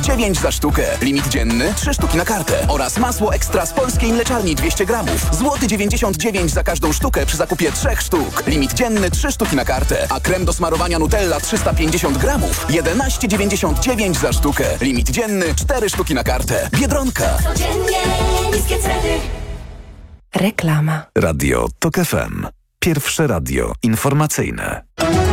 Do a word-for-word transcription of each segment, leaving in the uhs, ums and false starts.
dziewięć za sztukę. Limit dzienny trzy sztuki na kartę. Oraz masło ekstra z polskiej mleczarni dwieście gramów. Złoty dziewięćdziesiąt dziewięć za każdą sztukę przy zakupie trzech sztuk. Limit dzienny trzy sztuki na kartę. A krem do smarowania Nutella trzysta pięćdziesiąt gramów. jedenaście dziewięćdziesiąt dziewięć za sztukę. Limit dzienny cztery sztuki na kartę. Biedronka. Codziennie niskie ceny. Reklama. Radio TOK F M. Pierwsze radio informacyjne.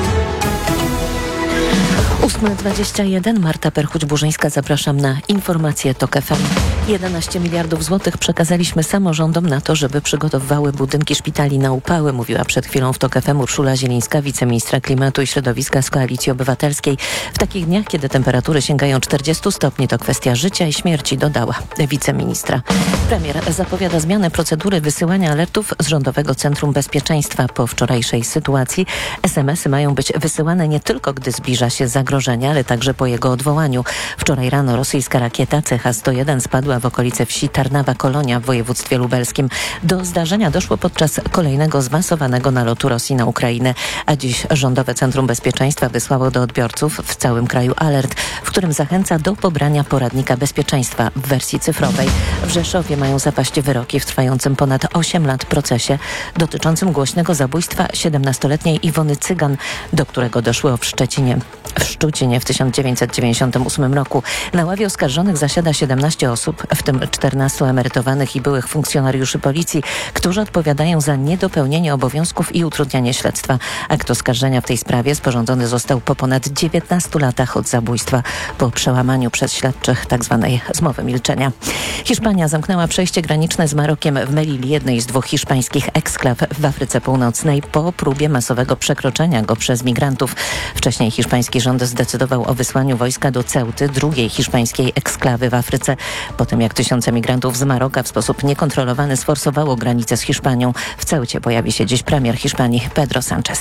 ósma dwadzieścia jeden. Marta Perchuć-Burzyńska. Zapraszam na informacje TOK F M. jedenaście miliardów złotych przekazaliśmy samorządom na to, żeby przygotowywały budynki szpitali na upały, mówiła przed chwilą w TOK F M Urszula Zielińska, wiceministra klimatu i środowiska z Koalicji Obywatelskiej. W takich dniach, kiedy temperatury sięgają czterdziestu stopni, to kwestia życia i śmierci, dodała wiceministra. Premier zapowiada zmianę procedury wysyłania alertów z Rządowego Centrum Bezpieczeństwa. Po wczorajszej sytuacji es em esy mają być wysyłane nie tylko, gdy zbliża się zagrożenie, ale także po jego odwołaniu. Wczoraj rano rosyjska rakieta C H sto jeden spadła w okolice wsi Tarnawa-Kolonia w województwie lubelskim. Do zdarzenia doszło podczas kolejnego zmasowanego nalotu Rosji na Ukrainę, a dziś Rządowe Centrum Bezpieczeństwa wysłało do odbiorców w całym kraju alert, w którym zachęca do pobrania poradnika bezpieczeństwa w wersji cyfrowej. W Rzeszowie mają zapaść wyroki w trwającym ponad osiem lat procesie dotyczącym głośnego zabójstwa siedemnastoletniej Iwony Cygan, do którego doszło w Szczecinie. W Szczucinie w tysiąc dziewięćset dziewięćdziesiątym ósmym roku. Na ławie oskarżonych zasiada siedemnaście osób, w tym czternastu emerytowanych i byłych funkcjonariuszy policji, którzy odpowiadają za niedopełnienie obowiązków i utrudnianie śledztwa. Akt oskarżenia w tej sprawie sporządzony został po ponad dziewiętnastu latach od zabójstwa, po przełamaniu przez śledczych tzw. zmowy milczenia. Hiszpania zamknęła przejście graniczne z Marokiem w Melili, jednej z dwóch hiszpańskich eksklaw w Afryce Północnej, po próbie masowego przekroczenia go przez migrantów. Wcześniej hiszpański rząd zdecydował o wysłaniu wojska do Ceuty, drugiej hiszpańskiej eksklawy w Afryce, po tym jak tysiące migrantów z Maroka w sposób niekontrolowany sforsowało granicę z Hiszpanią. W Ceucie pojawi się dziś premier Hiszpanii Pedro Sánchez.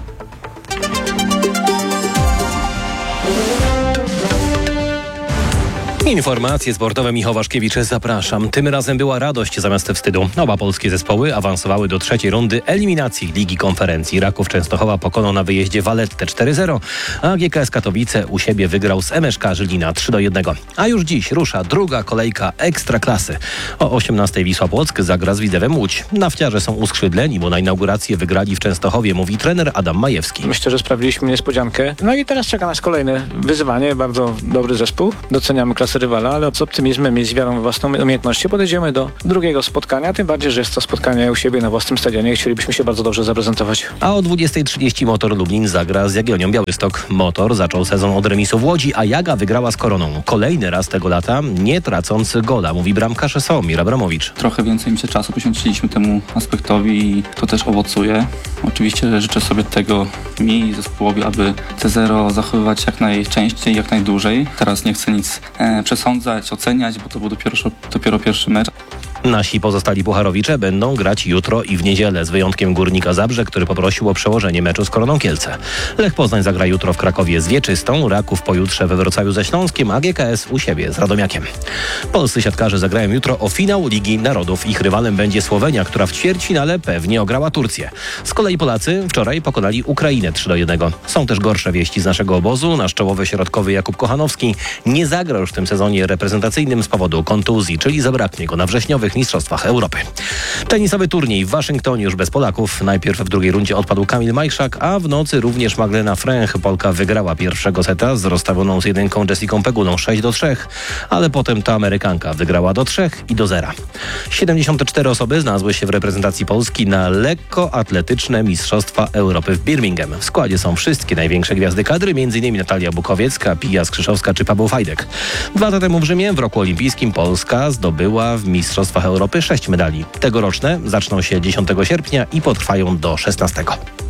Informacje sportowe. Michał Waszkiewicz, zapraszam. Tym razem była radość zamiast wstydu. Oba polskie zespoły awansowały do trzeciej rundy eliminacji Ligi Konferencji. Raków Częstochowa pokonał na wyjeździe Valettę cztery zero, a G K S Katowice u siebie wygrał z M Sz K Żylina trzy do jednego. A już dziś rusza druga kolejka Ekstraklasy. O osiemnastej Wisła Płock zagra z Widzewem Łódź. Nafciarze są uskrzydleni, bo na inaugurację wygrali w Częstochowie, mówi trener Adam Majewski. Myślę, że sprawiliśmy niespodziankę. No i teraz czeka nas kolejne wyzwanie. Bardzo dobry zespół. Doceniamy klasę rywala, ale z optymizmem i z wiarą w własną umiejętności podejdziemy do drugiego spotkania, tym bardziej, że jest to spotkanie u siebie na własnym stadionie i chcielibyśmy się bardzo dobrze zaprezentować. A o dwudziestej trzydzieści Motor Lublin zagra z Jagiellonią Białystok. Motor zaczął sezon od remisu w Łodzi, a Jaga wygrała z Koroną. Kolejny raz tego lata, nie tracąc gola, mówi bramkarz Sławomir Abramowicz. Trochę więcej mi się czasu poświęciliśmy temu aspektowi i to też owocuje. Oczywiście życzę sobie tego mi i zespołowi, aby T zero zachowywać jak najczęściej, jak najdłużej. Teraz nie chcę nic e, przesądzać, oceniać, bo to był dopiero, dopiero pierwszy mecz. Nasi pozostali pucharowicze będą grać jutro i w niedzielę, z wyjątkiem Górnika Zabrze, który poprosił o przełożenie meczu z Koroną Kielce. Lech Poznań zagra jutro w Krakowie z Wieczystą, Raków pojutrze we Wrocławiu ze Śląskiem, a G K S u siebie z Radomiakiem. Polscy siatkarze zagrają jutro o finał Ligi Narodów. Ich rywalem będzie Słowenia, która w ćwierćfinale pewnie ograła Turcję. Z kolei Polacy wczoraj pokonali Ukrainę trzy do jednego. Są też gorsze wieści z naszego obozu. Nasz czołowy środkowy Jakub Kochanowski nie zagra już w tym sezonie reprezentacyjnym z powodu kontuzji, czyli zabraknie go na wrześniowych Mistrzostwach Europy. Tenisowy turniej w Waszyngtonie już bez Polaków. Najpierw w drugiej rundzie odpadł Kamil Majszak, a w nocy również Magdalena Fręch. Polka wygrała pierwszego seta z rozstawioną z jedynką Jessiką Pegulą sześć do trzech, ale potem ta Amerykanka wygrała do trzech i do zera. siedemdziesiąt cztery osoby znalazły się w reprezentacji Polski na lekkoatletyczne Mistrzostwa Europy w Birmingham. W składzie są wszystkie największe gwiazdy kadry, m.in. Natalia Bukowiecka, Pija Skrzyszowska czy Paweł Fajdek. Dwa lata temu w Rzymie, w roku olimpijskim, Polska zdobyła w Mistrzostwach Europy sześć medali. Tegoroczne zaczną się dziesiątego sierpnia i potrwają do szesnastego.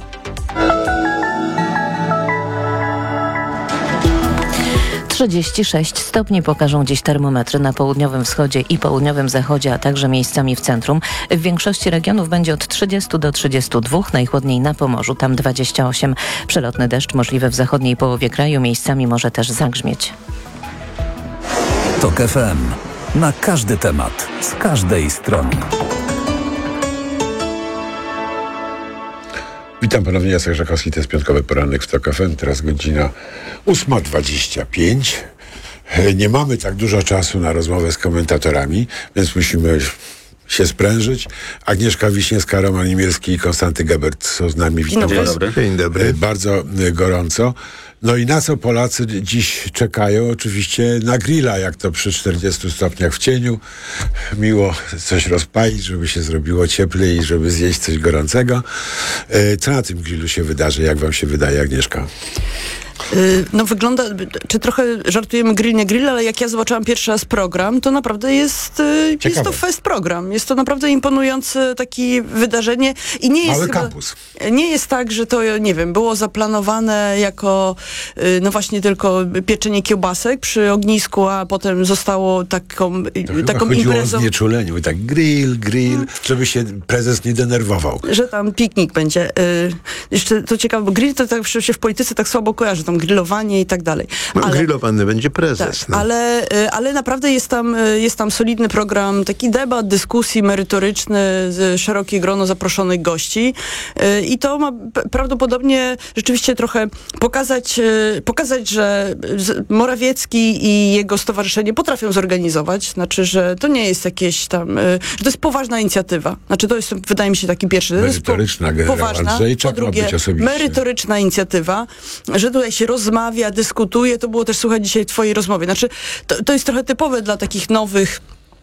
trzydzieści sześć stopni pokażą dziś termometry na południowym wschodzie i południowym zachodzie, a także miejscami w centrum. W większości regionów będzie od trzydziestu do trzydziestu dwóch, najchłodniej na Pomorzu, tam dwadzieścia osiem. Przelotny deszcz możliwy w zachodniej połowie kraju, miejscami może też zagrzmieć. TOK F M. Na każdy temat, z każdej strony. Witam ponownie, Jacek Żakowski, to jest piątkowy poranek w TOK F M. Teraz godzina ósma dwadzieścia pięć. Nie mamy tak dużo czasu na rozmowę z komentatorami, więc musimy się sprężyć. Agnieszka Wiśniewska, Roman Imielski i Konstanty Gebert są z nami. Witam Dzień was dobry. Dzień dobry. bardzo gorąco. No i na co Polacy dziś czekają? Oczywiście na grilla, jak to przy czterdziestu stopniach w cieniu. Miło coś rozpalić, żeby się zrobiło cieplej i żeby zjeść coś gorącego. Co na tym grillu się wydarzy? Jak wam się wydaje, Agnieszka? No wygląda, czy trochę żartujemy grill, nie grill, ale jak ja zobaczyłam pierwszy raz program, to naprawdę jest, jest to fest program. Jest to naprawdę imponujące takie wydarzenie. I nie jest Mały chyba, kampus. Nie jest tak, że to, nie wiem, było zaplanowane jako no właśnie tylko pieczenie kiełbasek przy ognisku, a potem zostało taką, taką chodziło imprezą. o znieczuleniu. Tak grill, grill, hmm. żeby się prezes nie denerwował. Że tam piknik będzie. Jeszcze to ciekawe, bo grill to tak się w polityce tak słabo kojarzy, tam grillowanie i tak dalej. No, ale, grillowany będzie prezes. tak, no. ale, ale naprawdę jest tam, jest tam solidny program, taki debat, dyskusji merytoryczny, z szerokie grono zaproszonych gości i to ma prawdopodobnie rzeczywiście trochę pokazać, pokazać, że Morawiecki i jego stowarzyszenie potrafią zorganizować, znaczy, że to nie jest jakieś tam, że to jest poważna inicjatywa. Znaczy, to jest, wydaje mi się, taki pierwszy. Merytoryczna, to jest po, generał poważna, Andrzejczak po drugie, ma być osobiście. merytoryczna inicjatywa, że tutaj się rozmawia, dyskutuje, to było też słuchać dzisiaj w twojej rozmowie. Znaczy, to, to jest trochę typowe dla takich nowych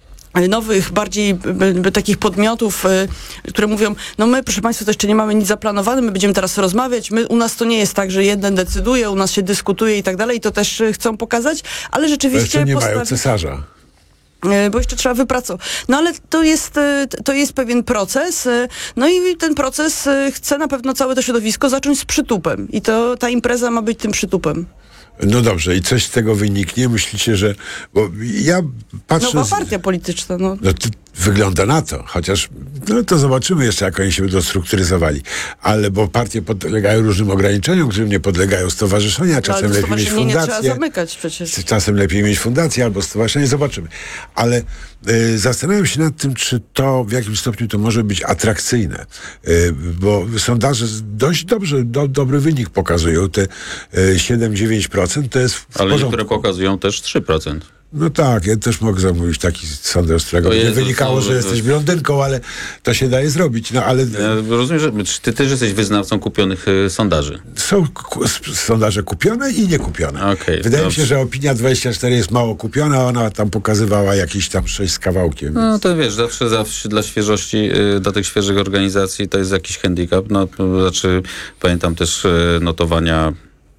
nowych, bardziej b, b, takich podmiotów, y, które mówią, no my, proszę państwa, to jeszcze nie mamy nic zaplanowane, my będziemy teraz rozmawiać, my, u nas to nie jest tak, że jeden decyduje, u nas się dyskutuje i tak dalej, to też y, chcą pokazać, ale rzeczywiście... Jeszcze nie postawi... mają cesarza. Bo jeszcze trzeba wypracować. No ale to jest, to jest pewien proces, no i ten proces chce na pewno całe to środowisko zacząć z przytupem i to ta impreza ma być tym przytupem. No dobrze, i coś z tego wyniknie? Myślicie, że... Bo ja patrzę... Nowa partia polityczna, no. No to wygląda na to, chociaż no to zobaczymy jeszcze, jak oni się będą strukturyzowali. Ale bo partie podlegają różnym ograniczeniom, którym nie podlegają stowarzyszenia, czasem ale lepiej mieć nie fundację. trzeba zamykać przecież. Czasem lepiej mieć fundację albo stowarzyszenie, zobaczymy. Ale y, zastanawiam się nad tym, czy to, w jakim stopniu to może być atrakcyjne. Y, bo sondaże dość dobrze, do, dobry wynik pokazują. Te y, siedem do dziewięciu procent to jest w Ale porządku. niektóre pokazują też trzy procent. No tak, ja też mogę zamówić taki sondaż, z którego To nie jest- wynikało, to- że to- jesteś blondynką, ale to się daje zrobić. No ale Ja rozumiem, że ty też jesteś wyznawcą kupionych y, sondaży. są ku- s- sondaże kupione i niekupione. Okej, Wydaje mi dobrze. się, że Opinia dwadzieścia cztery jest mało kupiona, a ona tam pokazywała jakieś tam sześć z kawałkiem. No to wiesz, zawsze, zawsze dla świeżości, y, dla tych świeżych organizacji to jest jakiś handicap. No, to znaczy, pamiętam też y, notowania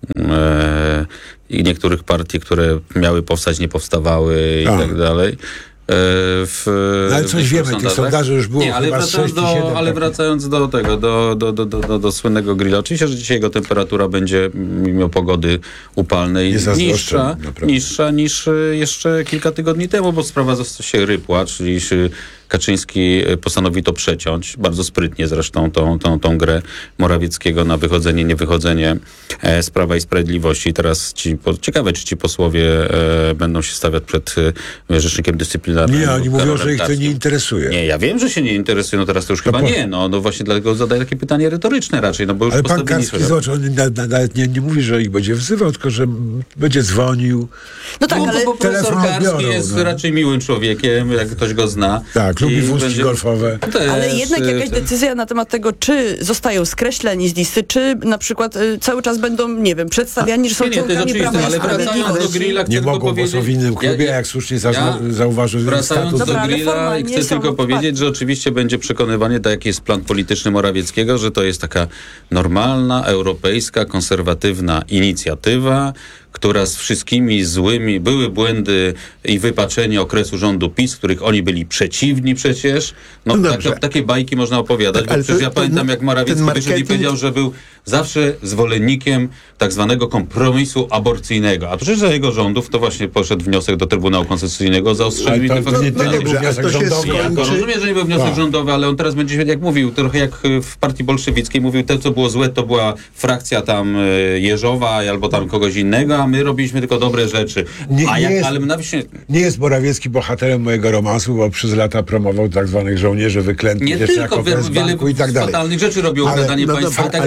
e, i niektórych partii, które miały powstać, nie powstawały i A. tak dalej. W, No ale coś w wiemy, tych sondażach. sondaży już było Nie, ale chyba wracając, sześć czy siedem do, ale takich. wracając do tego, do, do, do, do, do, do słynnego grilla. Oczywiście, że dzisiaj jego temperatura będzie, mimo pogody upalnej, Nie zazdroszczę, niższa, naprawdę. niższa niż y, jeszcze kilka tygodni temu, bo sprawa została się rypła, czyli y, Kaczyński y, postanowił to przeciąć, bardzo sprytnie zresztą tą, tą, tą grę Morawieckiego na wychodzenie, niewychodzenie e, z Prawa i Sprawiedliwości. Teraz ci, po, ciekawe, czy ci posłowie e, będą się stawiać przed e, Rzecznikiem Dyscyplinarnym. Nie, oni mówią, Karolem że ich to nie Karskim. interesuje. Nie, ja wiem, że się nie interesuje, no teraz to już chyba po- nie, no, no właśnie dlatego zadaję takie pytanie retoryczne raczej, no bo już Ale pan postawili Karski, sobie- zobacz, on na- na- nawet nie, nie mówi, że ich będzie wzywał, tylko że m, będzie dzwonił. No tak, No, ale... bo, bo profesor telefon Karski odbiorą, jest no. raczej miłym człowiekiem, jak ktoś go zna. Tak, lubi I wózki będzie- golfowe. Też, Ale jednak y, jakaś te- decyzja na temat tego, czy zostają skreśleni z listy, czy na przykład y, cały czas będą, nie wiem, przedstawiani, że są Nie, nie, to jest członkami oczywiste, Prawa i ale wracając do Sprawiedliwości. grilla, chcę Nie tylko mogą, bo powiedzieć... są w innym klubie, jak słusznie zazna- zauważył Wracając statut. do Dobra, ale grilla, formalnie chcę są tylko powiedzieć, otwarci. że oczywiście będzie przekonywanie, tak jaki jest plan polityczny Morawieckiego, że to jest taka normalna, europejska, konserwatywna inicjatywa, która z wszystkimi złymi, były błędy i wypaczenie okresu rządu PiS, których oni byli przeciwni przecież. No, No tak, dobrze. takie bajki można opowiadać, Tak, bo ale przecież to- ja to- pamiętam, jak Morawiecki ten wyszedł i marketing- powiedział, że był zawsze zwolennikiem tak zwanego kompromisu aborcyjnego. A przecież za jego rządów to właśnie poszedł wniosek do Trybunału Konstytucyjnego o zaostrzenie Ale to, to nie, to nie dobrze, był a wniosek to się rządowy. skończy- ja to rozumiem, że nie był wniosek Tak. rządowy, ale on teraz będzie, jak mówił, trochę jak w partii bolszewickiej, mówił, to co było złe, to była frakcja tam e, Jeżowa albo tam kogoś innego, a my robiliśmy tylko dobre rzeczy. Nie- a nie jak, jest- ale na wsi... Nie jest Morawiecki bohaterem mojego romansu, bo przez lata promował tak zwanych żołnierzy wyklętych Nie jeszcze tylko, jako wiele, fez wiele banku i tak dalej. fatalnych rzeczy robił, Ale- okradanie no państwa dobra, i tak ale dalej. jest No.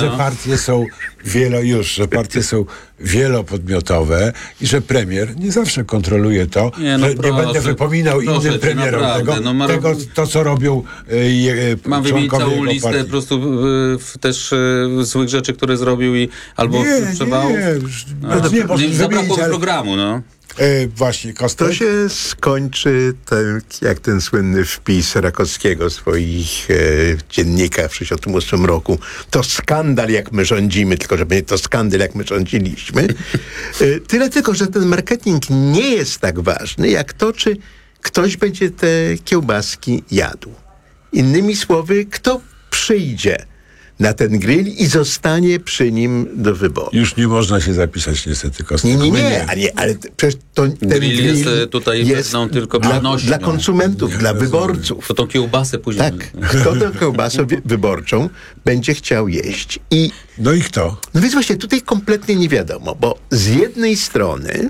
że partie są wielo już, że partie są wielopodmiotowe i że premier nie zawsze kontroluje to, Nie, no że proszę, nie będę wypominał proszę innym cię, premierom naprawdę, tego, no ma- tego, to co robią y, y, Mam wymienić członkowie całą jego listę partii. po prostu y, w, też y, złych rzeczy, które zrobił i albo Nie, przewałów. nie, już- No, no, nie, można zabrakło wymienić, ale- programu, no. Y, właśnie, Kostek. To się skończy tak, jak ten słynny wpis Rakowskiego w swoich e, dziennikach w tysiąc dziewięćset sześćdziesiątym ósmym roku. To skandal, jak my rządzimy, tylko że będzie to skandal, jak my rządziliśmy. E, tyle tylko, że ten marketing nie jest tak ważny, jak to, czy ktoś będzie te kiełbaski jadł. Innymi słowy, kto przyjdzie na ten grill i zostanie przy nim do wyboru. Już nie można się zapisać niestety, Kostek. Nie, nie, My nie, a nie, ale t- przecież to, ten Grill grill jest, e, tutaj jest pewną tylko dla, pewnością. dla konsumentów, dla wyborców. To tą kiełbasę później. Tak, kto tę kiełbasę wi- wyborczą będzie chciał jeść. I, No i kto? no więc właśnie tutaj kompletnie nie wiadomo, bo z jednej strony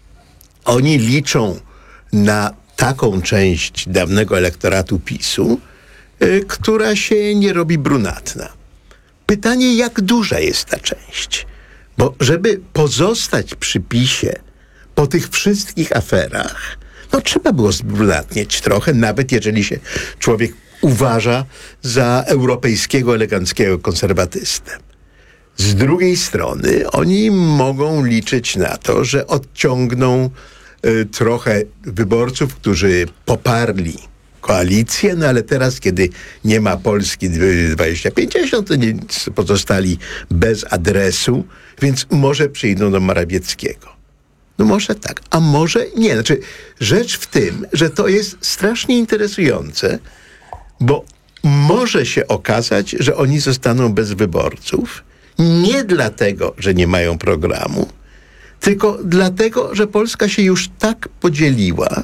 oni liczą na taką część dawnego elektoratu PiSu, y, która się nie robi brunatna. Pytanie, jak duża jest ta część? Bo żeby pozostać przy PiSie po tych wszystkich aferach, no trzeba było zbrunatnieć trochę, nawet jeżeli się człowiek uważa za europejskiego, eleganckiego konserwatystę. Z drugiej strony oni mogą liczyć na to, że odciągną y, trochę wyborców, którzy poparli koalicję, no ale teraz, kiedy nie ma Polski dwadzieścia pięćdziesiąt, to nie, pozostali bez adresu, więc może przyjdą do Morawieckiego. No może tak, a może nie. Znaczy, rzecz w tym, że to jest strasznie interesujące, bo może się okazać, że oni zostaną bez wyborców, nie dlatego, że nie mają programu, tylko dlatego, że Polska się już tak podzieliła,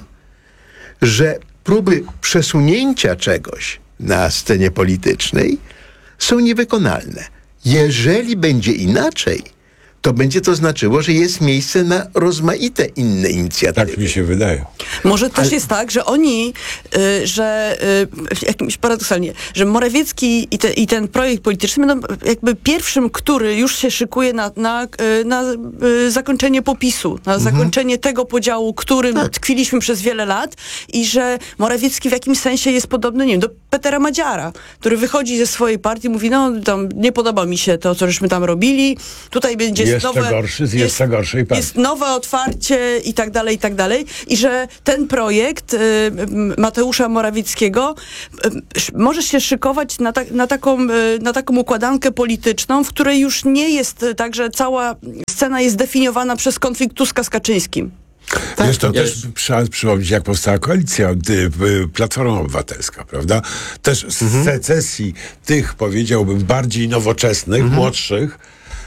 że próby przesunięcia czegoś na scenie politycznej są niewykonalne. Jeżeli będzie inaczej, to będzie to znaczyło, że jest miejsce na rozmaite inne inicjatywy. Tak mi się wydaje. Może też jest tak, że oni, y, że y, jakimś paradoksalnie, że Morawiecki i, te, i ten projekt polityczny będą jakby pierwszym, który już się szykuje na, na, y, na y, zakończenie popisu, na mhm. zakończenie tego podziału, którym tak. tkwiliśmy przez wiele lat i że Morawiecki w jakimś sensie jest podobny, nie wiem, do Petera Madziara, który wychodzi ze swojej partii i mówi, no tam nie podoba mi się to, co żeśmy tam robili, tutaj będzie Jeszcze nowe, gorszy, z jest, jeszcze gorszej partii. Jest nowe otwarcie i tak dalej, i tak dalej. I że ten projekt y, Mateusza Morawieckiego y, może się szykować na, ta, na, taką, y, na taką układankę polityczną, w której już nie jest y, tak, że cała scena jest definiowana przez konflikt Tuska z Kaczyńskim. Tak, Wiesz, to ja też trzeba przypomnieć, jak powstała koalicja y, y, Platforma Obywatelska, prawda? Też z mhm. secesji tych, powiedziałbym, bardziej nowoczesnych, mhm. młodszych,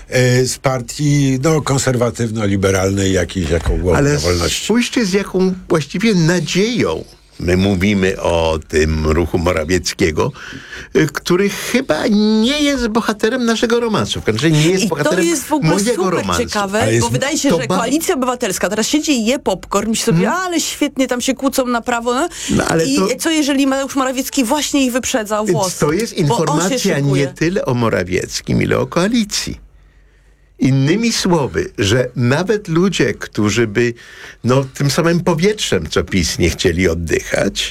y, z partii no, konserwatywno-liberalnej jakiejś, jaką było Ale na wolności. spójrzcie, z jaką właściwie nadzieją my mówimy o tym ruchu Morawieckiego, y, który chyba nie jest bohaterem naszego romansu. Znaczy nie jest I bohaterem to jest w ogóle mojego super romansu. ciekawe, jest, bo wydaje się, to że ba- Koalicja Obywatelska teraz siedzi i je popcorn, myśli sobie, hmm. ale świetnie, tam się kłócą na prawo. No? No, ale I to- co jeżeli Mateusz Morawiecki właśnie ich wyprzedza o Więc włos? to jest Bo on się informacja szykuje. nie tyle o Morawieckim, ile o koalicji. Innymi słowy, że nawet ludzie, którzy by no, tym samym powietrzem, co PiS, nie chcieli oddychać,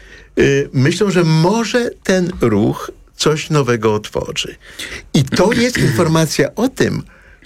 yy, myślą, że może ten ruch coś nowego otworzy. I to jest informacja o tym,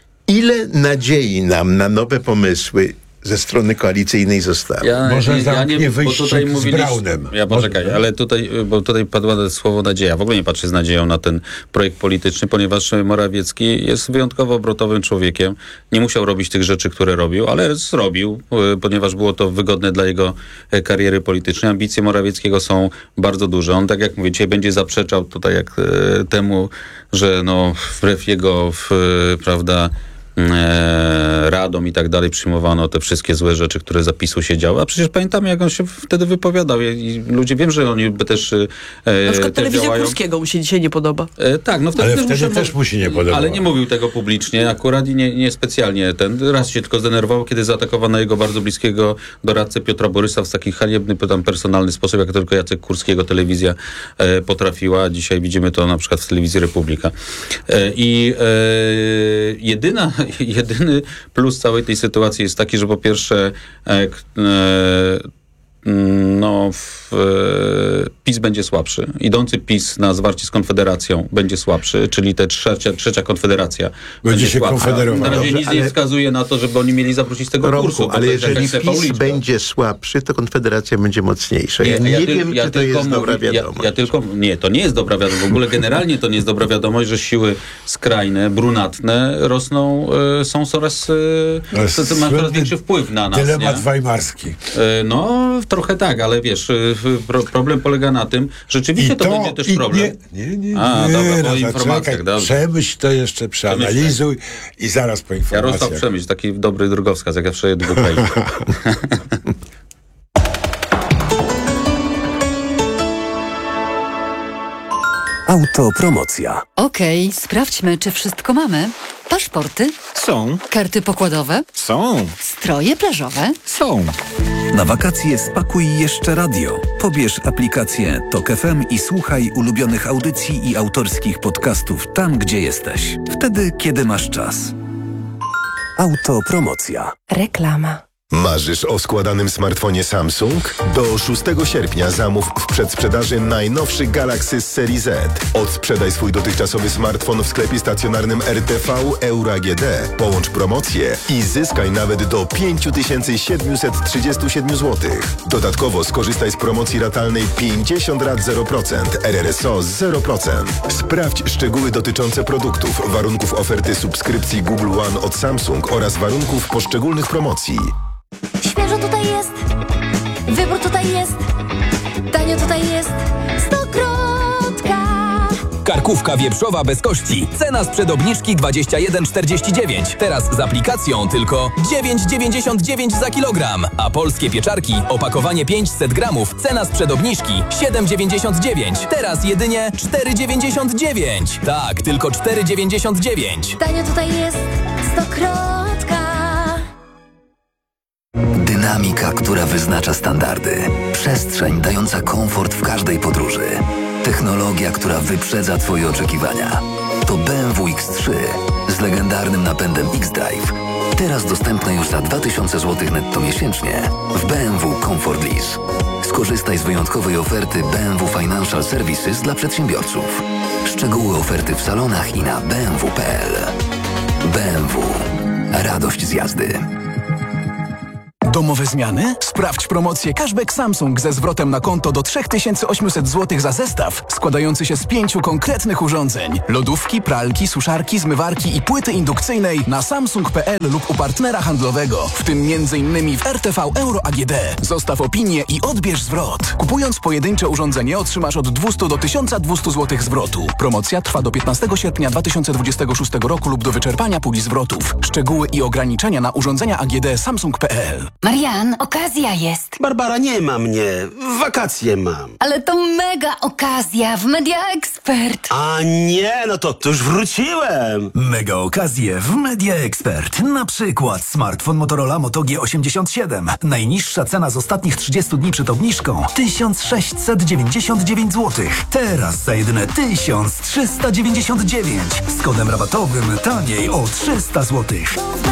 ile nadziei nam na nowe pomysły ze strony koalicyjnej zostało. Ja, Może ja zamknie nie, bo wyjście tutaj z mówiliśmy, Braunem. ja poczekaj, Może, ale tutaj, bo tutaj padło słowo nadzieja. W ogóle nie patrzę z nadzieją na ten projekt polityczny, ponieważ Morawiecki jest wyjątkowo obrotowym człowiekiem. Nie musiał robić tych rzeczy, które robił, ale zrobił, ponieważ było to wygodne dla jego kariery politycznej. Ambicje Morawieckiego są bardzo duże. On, tak jak mówię, dzisiaj będzie zaprzeczał tutaj jak temu, że no wbrew jego, w, prawda, e, Radom i tak dalej, przyjmowano te wszystkie złe rzeczy, które za PiSu się działy. A przecież pamiętamy, jak on się wtedy wypowiadał. I, i ludzie, wiem, że oni by też e, Na przykład też telewizja działają. Kurskiego mu się dzisiaj nie podoba. E, tak, no wtedy, Ale też, wtedy muszę, też mu się nie podobało. Ale nie mówił tego publicznie akurat i nie, nie specjalnie. Ten raz się tylko zdenerwował, kiedy zaatakowano jego bardzo bliskiego doradcę Piotra Borysa w taki haniebny, tam personalny sposób, jak tylko Jacek Kurskiego telewizja e, potrafiła. Dzisiaj widzimy to na przykład w telewizji Republika. E, I e, jedyna, jedyny plus całej tej sytuacji jest taki, że po pierwsze e, k, e, no, w, e, PiS będzie słabszy. Idący PiS na zwarcie z Konfederacją będzie słabszy, czyli ta trzecia, trzecia Konfederacja będzie, będzie się słabsza. konfederować. Na razie Dobrze, nic ale... nie wskazuje na to, żeby oni mieli zawrócić z tego Romku, kursu. ale jeżeli PiS PiS będzie słabszy, to Konfederacja będzie mocniejsza. Ja nie, ja wiem, ja czy to jest mówię, dobra wiadomość. Ja, ja tylko, nie, to nie jest dobra wiadomość. W ogóle generalnie to nie jest dobra wiadomość, że siły skrajne, brunatne rosną, y, są coraz, y, mają coraz większy wpływ na nas. Dylemat nie? weimarski. Y, no, trochę tak, ale wiesz, y, pro, problem polega na tym, rzeczywiście to, to będzie też problem. Nie, nie, nie. A, nie, dobra, po no, informacjach, czekaj, dobrze. Przemyśl to jeszcze, przeanalizuj i zaraz po informacjach. Jarosław Przemyśl, taki dobry drogowskaz, jak ja wszędzie dwuplej. Autopromocja. Okej, sprawdźmy, czy wszystko mamy. Paszporty? Są. Karty pokładowe? Są. Stroje plażowe? Są. Na wakacje spakuj jeszcze radio. Pobierz aplikację Tok F M i słuchaj ulubionych audycji i autorskich podcastów tam, gdzie jesteś. Wtedy, kiedy masz czas. Autopromocja. Reklama. Marzysz o składanym smartfonie Samsung? Do szóstego sierpnia zamów w przedsprzedaży najnowszy Galaxy z serii Z. Odsprzedaj swój dotychczasowy smartfon w sklepie stacjonarnym R T V Euro A G D. Połącz promocję i zyskaj nawet do pięć tysięcy siedemset trzydzieści siedem złotych. Dodatkowo skorzystaj z promocji ratalnej pięćdziesiąt rat zero procent, R R S O zero procent. Sprawdź szczegóły dotyczące produktów, warunków oferty subskrypcji Google One od Samsung oraz warunków poszczególnych promocji. Świeżo tutaj jest, wybór tutaj jest, tanio tutaj jest, Stokrotka. Karkówka wieprzowa bez kości. Cena sprzed obniżki dwadzieścia jeden czterdzieści dziewięć. Teraz z aplikacją tylko dziewięć dziewięćdziesiąt dziewięć za kilogram. A polskie pieczarki, opakowanie pięćset gramów, cena sprzed obniżki siedem dziewięćdziesiąt dziewięć. Teraz jedynie cztery dziewięćdziesiąt dziewięć. Tak, tylko cztery dziewięćdziesiąt dziewięć. Tanio tutaj jest, Stokrotka. Dynamika, która wyznacza standardy. Przestrzeń dająca komfort w każdej podróży. Technologia, która wyprzedza Twoje oczekiwania. To B M W X trzy z legendarnym napędem X-Drive. Teraz dostępne już za dwa tysiące złotych netto miesięcznie w B M W Comfort Lease. Skorzystaj z wyjątkowej oferty B M W Financial Services dla przedsiębiorców. Szczegóły oferty w salonach i na b m w kropka p l. B M W. Radość z jazdy. Domowe zmiany? Sprawdź promocję Cashback Samsung ze zwrotem na konto do trzy tysiące osiemset złotych za zestaw składający się z pięciu konkretnych urządzeń. Lodówki, pralki, suszarki, zmywarki i płyty indukcyjnej na samsung kropka p l lub u partnera handlowego, w tym między innymi w R T V Euro A G D. Zostaw opinię i odbierz zwrot. Kupując pojedyncze urządzenie otrzymasz od dwieście do tysiąc dwieście złotych zwrotu. Promocja trwa do piętnastego sierpnia dwa tysiące dwudziestego szóstego roku lub do wyczerpania puli zwrotów. Szczegóły i ograniczenia na urządzenia A G D samsung kropka p l. Marian, okazja jest. Barbara, nie ma mnie. Wakacje mam. Ale to mega okazja w Media Expert. A nie, no to, to już wróciłem. Mega okazje w Media Expert. Na przykład smartfon Motorola Moto G osiemdziesiąt siedem. Najniższa cena z ostatnich trzydziestu dni przed obniżką tysiąc sześćset dziewięćdziesiąt dziewięć złotych. Teraz za jedyne tysiąc trzysta dziewięćdziesiąt dziewięć. Z kodem rabatowym taniej o trzysta złotych.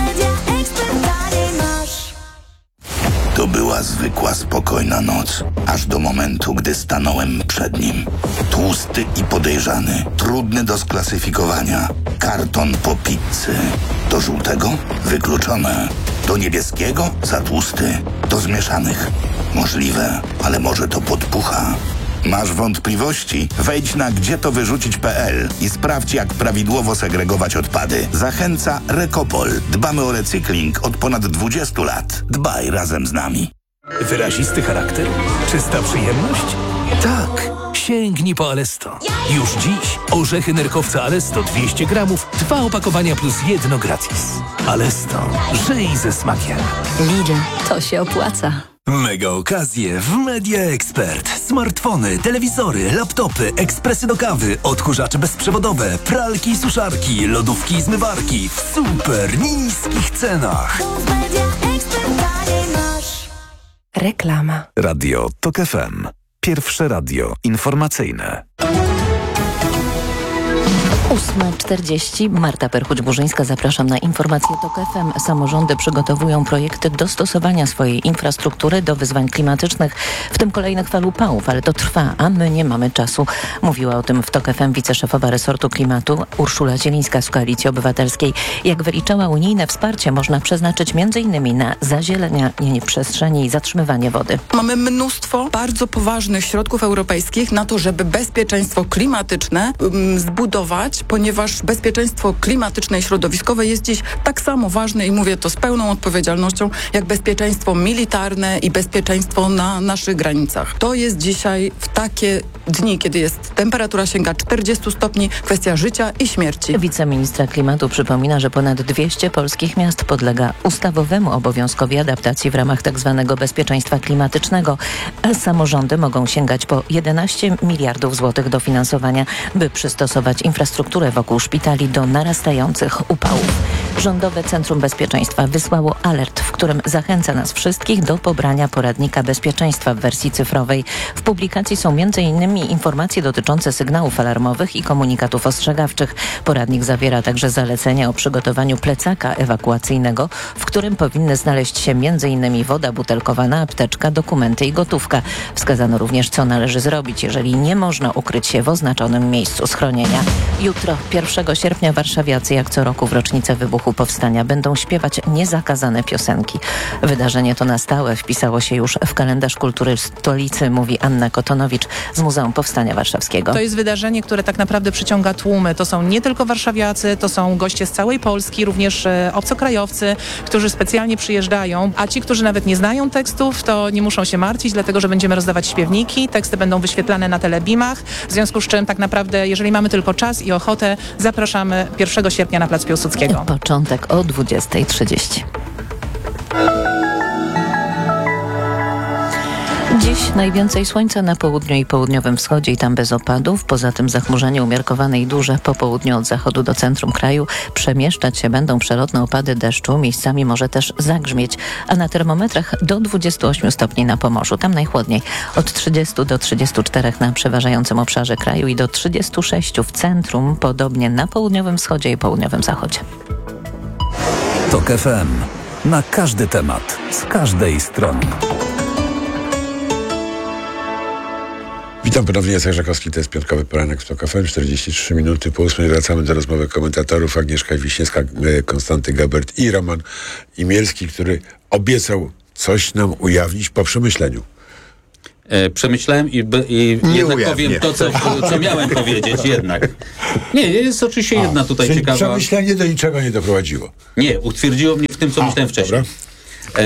To była zwykła, spokojna noc, aż do momentu, gdy stanąłem przed nim. Tłusty i podejrzany, trudny do sklasyfikowania. Karton po pizzy. Do żółtego? Wykluczone. Do niebieskiego? Za tłusty. Do zmieszanych? Możliwe, ale może to podpucha. Masz wątpliwości? Wejdź na gdzie to wyrzucić kropka p l i sprawdź, jak prawidłowo segregować odpady. Zachęca Rekopol. Dbamy o recykling od ponad dwudziestu lat. Dbaj razem z nami. Wyrazisty charakter? Czysta przyjemność? Tak, sięgnij po Alesto. Już dziś orzechy nerkowca Alesto dwieście gramów, dwa opakowania plus jedno gratis. Alesto, żyj ze smakiem. Lidl, to się opłaca. Mega okazje w Media Expert. Smartfony, telewizory, laptopy, ekspresy do kawy, odkurzacze bezprzewodowe, pralki i suszarki, lodówki i zmywarki w super niskich cenach. Reklama. Radio TOK F M. Pierwsze radio informacyjne. ósma czterdzieści. Marta Perchuć-Burzyńska. Zapraszam na informacje TOK F M. Samorządy przygotowują projekty dostosowania swojej infrastruktury do wyzwań klimatycznych, w tym kolejnych fal upałów, ale to trwa, a my nie mamy czasu. Mówiła o tym w TOK F M wiceszefowa resortu klimatu Urszula Zielińska z Koalicji Obywatelskiej. Jak wyliczała, unijne wsparcie można przeznaczyć między innymi na zazielenianie przestrzeni i zatrzymywanie wody. Mamy mnóstwo bardzo poważnych środków europejskich na to, żeby bezpieczeństwo klimatyczne um, zbudować, ponieważ bezpieczeństwo klimatyczne i środowiskowe jest dziś tak samo ważne i mówię to z pełną odpowiedzialnością, jak bezpieczeństwo militarne i bezpieczeństwo na naszych granicach. To jest dzisiaj w takie dni, kiedy jest temperatura sięga czterdziestu stopni, kwestia życia i śmierci. Wiceministra klimatu przypomina, że ponad dwieście polskich miast podlega ustawowemu obowiązkowi adaptacji w ramach tzw. bezpieczeństwa klimatycznego, a samorządy mogą sięgać po jedenaście miliardów złotych dofinansowania, by przystosować infrastrukturę wokół szpitali do narastających upałów. Rządowe Centrum Bezpieczeństwa wysłało alert, w którym zachęca nas wszystkich do pobrania poradnika bezpieczeństwa w wersji cyfrowej. W publikacji są między innymi informacje dotyczące sygnałów alarmowych i komunikatów ostrzegawczych. Poradnik zawiera także zalecenia o przygotowaniu plecaka ewakuacyjnego, w którym powinny znaleźć się między innymi woda butelkowana, apteczka, dokumenty i gotówka. Wskazano również, co należy zrobić, jeżeli nie można ukryć się w oznaczonym miejscu schronienia. Jutro, pierwszego sierpnia, warszawiacy jak co roku w rocznicę wybuchu powstania będą śpiewać niezakazane piosenki. Wydarzenie to na stałe wpisało się już w kalendarz kultury stolicy, mówi Anna Kotonowicz z Muzeum Powstania Warszawskiego. To jest wydarzenie, które tak naprawdę przyciąga tłumy. To są nie tylko warszawiacy, to są goście z całej Polski, również e, obcokrajowcy, którzy specjalnie przyjeżdżają, a ci, którzy nawet nie znają tekstów, to nie muszą się martwić, dlatego że będziemy rozdawać śpiewniki, teksty będą wyświetlane na telebimach, w związku z czym tak naprawdę, jeżeli mamy tylko czas i ochotę, zapraszamy pierwszego sierpnia na Plac Piłsudskiego. Początek o dwudziesta trzydzieści. Dziś najwięcej słońca na południu i południowym wschodzie i tam bez opadów. Poza tym zachmurzenie umiarkowane i duże po południu od zachodu do centrum kraju. Przemieszczać się będą przelotne opady deszczu. Miejscami może też zagrzmieć. A na termometrach do dwudziestu ośmiu stopni na Pomorzu. Tam najchłodniej. Od trzydziestu do trzydziestu czterech na przeważającym obszarze kraju i do trzydziestu sześciu w centrum. Podobnie na południowym wschodzie i południowym zachodzie. TOK F M. Na każdy temat. Z każdej strony. Witam ponownie, Jacek Żakowski, to jest piątkowy poranek w TOK F M, czterdzieści trzy minuty po ósmej. Wracamy do rozmowy komentatorów Agnieszka Wiśniewska, Konstanty Gabert i Roman Imielski, który obiecał coś nam ujawnić po przemyśleniu. E, przemyślałem i, i jednak powiem to, co, co miałem powiedzieć jednak. Nie, jest oczywiście A, jedna tutaj czyli ciekawa... przemyślenie do niczego nie doprowadziło. Nie, utwierdziło mnie w tym, co A, myślałem wcześniej. E,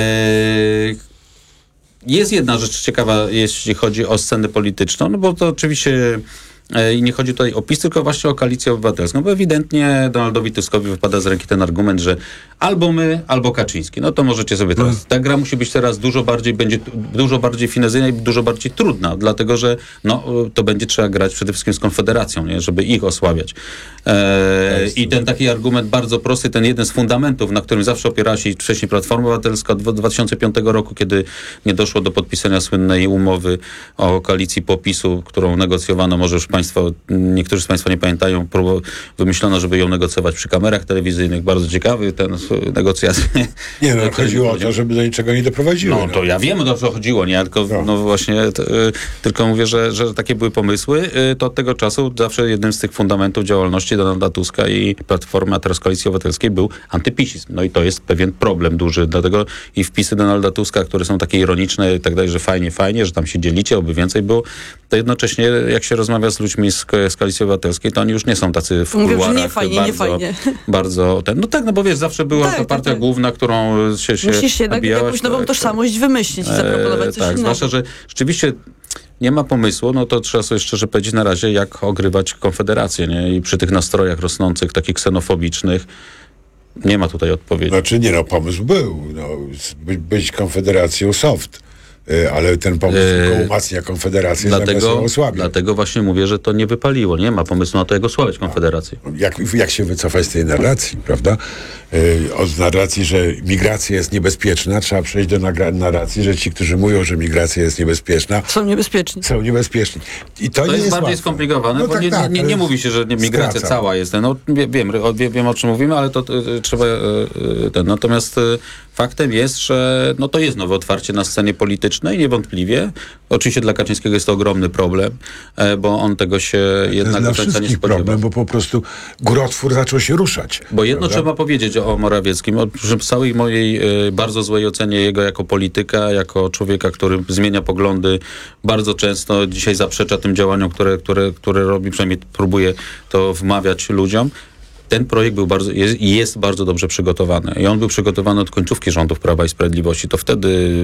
Jest jedna rzecz ciekawa, jeśli chodzi o scenę polityczną, no bo to oczywiście i nie chodzi tutaj o PiS, tylko właśnie o Koalicję Obywatelską, bo ewidentnie Donaldowi Tuskowi wypada z ręki ten argument, że albo my, albo Kaczyński. No to możecie sobie teraz... Hmm. Ta gra musi być teraz dużo bardziej, będzie dużo bardziej finezyjna i dużo bardziej trudna, dlatego że no, to będzie trzeba grać przede wszystkim z Konfederacją, nie? Żeby ich osłabiać. E, I ten taki argument bardzo prosty, ten jeden z fundamentów, na którym zawsze opierała się wcześniej Platforma Obywatelska od dwa tysiące piątego roku, kiedy nie doszło do podpisania słynnej umowy o koalicji PO-PiSu, którą negocjowano, może już Państwo, niektórzy z Państwa nie pamiętają, wymyślono, żeby ją negocjować przy kamerach telewizyjnych. Bardzo ciekawy ten negocjacje. Nie, no chodziło o to, żeby do niczego nie doprowadziło. No, no to ja wiem, o co chodziło, nie? Tylko, no. no właśnie, t, y, tylko mówię, że, że takie były pomysły. Y, to od tego czasu zawsze jednym z tych fundamentów działalności Donalda Tuska i Platformy, a teraz Koalicji Obywatelskiej był antypisizm. No i to jest pewien problem duży. Dlatego i wpisy Donalda Tuska, które są takie ironiczne i tak dalej, że fajnie, fajnie, że tam się dzielicie, oby więcej było, to jednocześnie jak się rozmawia z ludźmi z, z Koalicji Obywatelskiej, to oni już nie są tacy w kuluarach. Mówię, że nie fajnie, bardzo, nie fajnie. Bardzo ten, no tak, no bo wiesz, zawsze była tak, ta partia tak, główna, którą się, się musisz jednak jakąś nową tak, tożsamość tak, wymyślić i zaproponować coś tak, innego. Zwłaszcza, że rzeczywiście nie ma pomysłu, no to trzeba sobie szczerze powiedzieć na razie, jak ogrywać Konfederację, nie? I przy tych nastrojach rosnących, takich ksenofobicznych, nie ma tutaj odpowiedzi. Znaczy nie, no pomysł był, no, by, być Konfederacją soft, y, ale ten pomysł tylko Yy, umacnia Konfederację, zamiast ją Dlatego, osłabia. dlatego właśnie mówię, że to nie wypaliło. Nie ma pomysłu na to, jak osłabiać Konfederację. Jak, jak się wycofać z tej narracji, prawda? Yy, od narracji, że migracja jest niebezpieczna, trzeba przejść do nagra- narracji, że ci, którzy mówią, że migracja jest niebezpieczna, są niebezpieczni. Są niebezpieczni. I to, To nie jest jest bardziej łatwe. skomplikowane, No bo tak, nie, tak, nie, nie ale mówi się, że nie, migracja skraca. cała jest. No wie, wiem, wie, wiem, o czym mówimy, ale to y, trzeba y, y, ten. Natomiast y, faktem jest, że no, to jest nowe otwarcie na scenie politycznej, niewątpliwie. Oczywiście dla Kaczyńskiego jest to ogromny problem, e, bo on tego się To jednak jest do dla końca nie wszystkich spodziewał. problem, bo po prostu górotwór zaczął się ruszać. Bo jedno prawda? trzeba powiedzieć o Morawieckim, o przy całej mojej y, bardzo złej ocenie jego jako polityka, jako człowieka, który zmienia poglądy bardzo często, dzisiaj zaprzecza tym działaniom, które, które, które robi, przynajmniej próbuje to wmawiać ludziom. Ten projekt był bardzo, jest, jest bardzo dobrze przygotowany. I on był przygotowany od końcówki rządów Prawa i Sprawiedliwości. To wtedy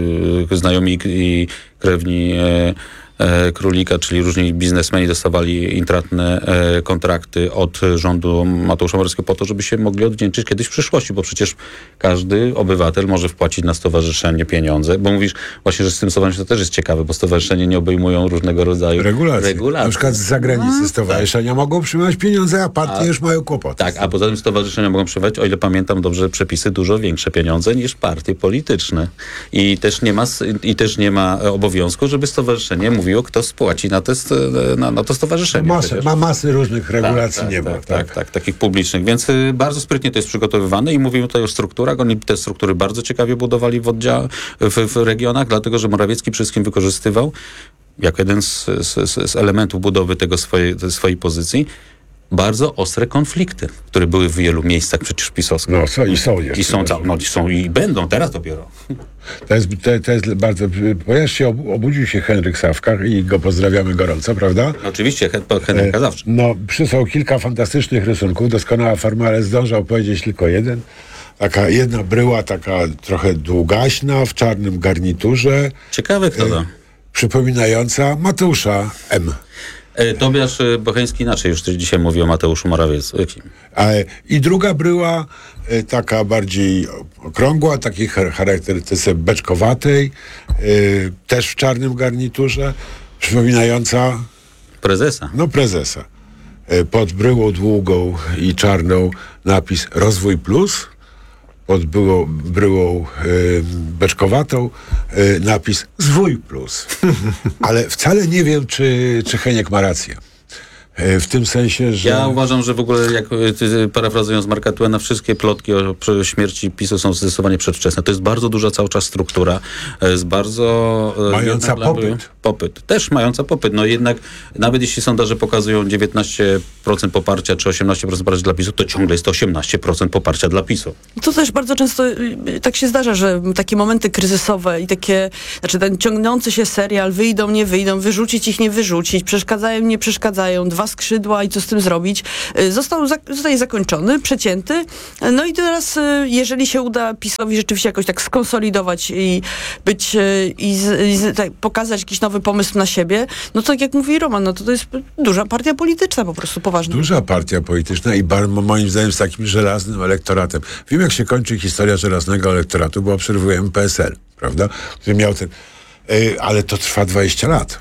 y, znajomi i krewni y, e, Królika, czyli różni biznesmeni dostawali intratne e, kontrakty od rządu Mateusza Morawieckiego po to, żeby się mogli odwdzięczyć kiedyś w przyszłości, bo przecież każdy obywatel może wpłacić na stowarzyszenie pieniądze, bo mówisz właśnie, że z tym stowarzyszeniem to też jest ciekawe, bo stowarzyszenie nie obejmują różnego rodzaju Regulacje. regulacji. Na przykład z zagranicy No, stowarzyszenia tak. mogą przyjmować pieniądze, a partie A- już mają kłopoty. Tak, a poza tym stowarzyszenia mogą przyjmować, o ile pamiętam dobrze, przepisy dużo większe pieniądze niż partie polityczne. I też nie ma, s- i też nie ma e, obowiązku, żeby stowarzyszenie mówiło, kto spłaci na, te, st- na, na to stowarzyszenie. Masę, przecież. ma masy różnych regulacji, tak, nie tak, ma. tak, tak, tak, takich publicznych. Więc y, bardzo sprytnie to jest przygotowywane i mówimy tutaj o strukturach. Oni te struktury bardzo ciekawie budowali w, oddzia- w, w regionach, dlatego że Morawiecki przede wszystkim wykorzystywał jako jeden z, z, z, z elementów budowy tego swojej, tej swojej pozycji bardzo ostre konflikty, które były w wielu miejscach przecież pisowskich. No są i są jeszcze. I są, ca- no, i są i będą teraz dopiero. To jest, to, to jest bardzo... Ponieważ się ob- obudził się Henryk Sawka i go pozdrawiamy gorąco, prawda? Oczywiście, Hen- Henryka zawsze. No, przysłał kilka fantastycznych rysunków, doskonała forma, ale zdążał powiedzieć tylko jeden. Taka jedna bryła, taka trochę długaśna, w czarnym garniturze. Ciekawe kto to. Przypominająca Mateusza M. E, Tobiasz e, Bocheński inaczej już dzisiaj mówi o Mateuszu Morawieckim. E, I druga bryła, e, taka bardziej okrągła, takiej char- charakterystyce beczkowatej, e, też w czarnym garniturze, przypominająca... Prezesa. No, prezesa. E, pod bryłą długą i czarną napis Rozwój Plus, pod bryłą, bryłą e, beczkowatą e, napis Zwój Plus. Ale wcale nie wiem, czy, czy Heniek ma rację. E, w tym sensie, że... Ja uważam, że w ogóle, jak y, parafrazując Marka Twaina, wszystkie plotki o przy- śmierci PiSu są zdecydowanie przedwczesne. To jest bardzo duża cały czas struktura, e, jest bardzo... e, Mająca jednak popyt. lampuje- Popyt. Też mająca popyt. No jednak, nawet jeśli sondaże pokazują dziewiętnaście procent poparcia, czy osiemnaście procent poparcia dla PiSu, to ciągle jest to osiemnaście procent poparcia dla PiSu. To też bardzo często y, y, tak się zdarza, że takie momenty kryzysowe i takie, znaczy ten ciągnący się serial, wyjdą, nie wyjdą, wyrzucić ich, nie wyrzucić, przeszkadzają, nie przeszkadzają, dwa skrzydła i co z tym zrobić, y, został zak- zostaje zakończony, przecięty. No i teraz, y, jeżeli się uda PiS-owi rzeczywiście jakoś tak skonsolidować i być, y, i, z, i z, tak, pokazać jakiś nowy pomysł na siebie, no to tak jak mówi Roman, no to to jest duża partia polityczna po prostu, poważna. Duża partia polityczna i bar, moim zdaniem z takim żelaznym elektoratem. Wiem, jak się kończy historia żelaznego elektoratu, bo obserwujemy P S L, prawda? Który miał ten... Yy, ale to trwa dwadzieścia lat.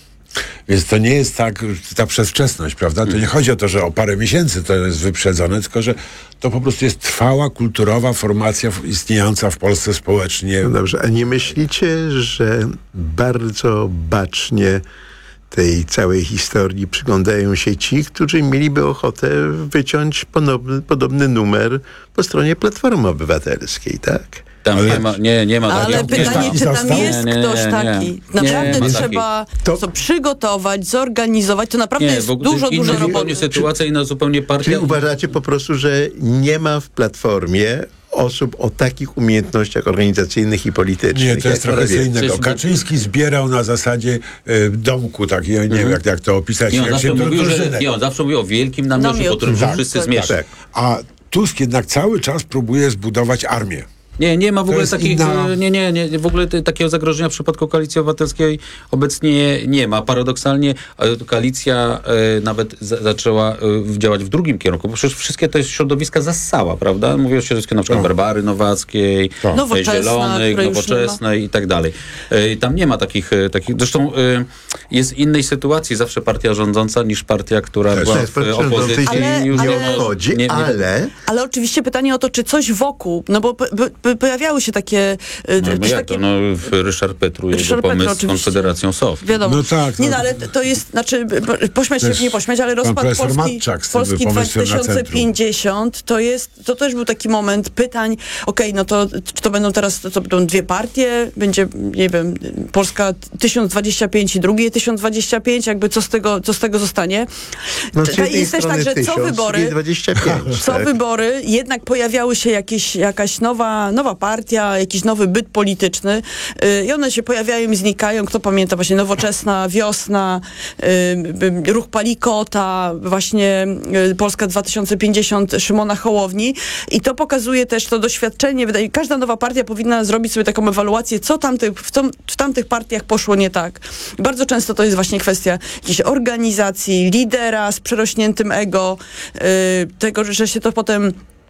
Więc to nie jest tak, ta przedwczesność, prawda? To nie chodzi o to, że o parę miesięcy to jest wyprzedzone, tylko że to po prostu jest trwała, kulturowa formacja w- istniejąca w Polsce społecznie. No dobrze, a nie myślicie, że bardzo bacznie tej całej historii przyglądają się ci, którzy mieliby ochotę wyciąć ponowny, podobny numer po stronie Platformy Obywatelskiej, tak? Tam Ale- nie ma, nie, nie ma Ale takiego- pytanie, czy tam został? jest Nie, nie, ktoś nie, nie. taki? Nie Naprawdę ma trzeba To- to przygotować, zorganizować. To naprawdę Nie, jest w ogóle dużo, inna dużo zupełnie roboty. sytuacja, inna zupełnie partia. Czyli uważacie po prostu, że nie ma w Platformie osób o takich umiejętnościach organizacyjnych i politycznych? Nie, to jest jak trochę co Morawiecki? innego. Przecież- Kaczyński zbierał na zasadzie e, domku, tak, ja nie wiem, jak, jak to opisać. Nie, on jak zawsze się mówił, że, drużynek. nie, on zawsze mówił o wielkim namiocie, Namiot. po którym Tak, wszyscy tak, zmieszczą. tak. A Tusk jednak cały czas próbuje zbudować armię. Nie, nie ma w ogóle jest takich, inna- nie, nie, nie, w ogóle te, takiego zagrożenia w przypadku Koalicji Obywatelskiej obecnie nie ma. Paradoksalnie e, koalicja e, nawet za, zaczęła e, działać w drugim kierunku, bo przecież wszystkie te środowiska zassała, prawda? Mówię o środowisku na przykład Barbary Nowackiej, Tak. Nowoczesna, Zielonej, której już nie ma. Nowoczesnej i tak dalej. E, tam nie ma takich, e, takich zresztą e, jest innej sytuacji zawsze partia rządząca niż partia, która Też była jest w partia opozycji. rządząca, już nie nie- obchodzi, nie- nie- ale... Ale oczywiście pytanie o to, czy coś wokół, no bo po, po, pojawiały się takie... y, No, no czy jak takie to? No, w Ryszard Petru, jego Ryszard Petru, pomysł z oczywiście. Konfederacją Soft. Wiadomo. No tak, Nie, no. no, ale to jest, znaczy, b- pośmiać się, Też nie pośmiać, ale pan rozpad profesor Polski, Matczak z tym Polski pomysłem dwa na tysiące centrum. pięćdziesiąt, to jest, to też był taki moment pytań, okej, no to, czy to będą teraz, to będą dwie partie, będzie, nie wiem, Polska tysiąc dwadzieścia pięć i drugie tysiąc dwadzieścia pięć, jakby co z tego, co z tego zostanie. No, z To jednej jest też tak, strony że co tysiąc, z wybory, drugiej dwadzieścia pięć, co tak? wybory, jednak pojawiały się jakieś, jakaś nowa, nowa partia, jakiś nowy byt polityczny yy, i one się pojawiają i znikają. Kto pamięta właśnie Nowoczesna, Wiosna, yy, Ruch Palikota, właśnie yy, Polska dwa tysiące pięćdziesiąt Szymona Hołowni i to pokazuje też to doświadczenie. Wydaje, każda nowa partia powinna zrobić sobie taką ewaluację, co tamtych, w, tom, w tamtych partiach poszło nie tak. I bardzo często to jest właśnie kwestia jakiejś organizacji, lidera z przerośniętym ego, yy, tego, że się to potem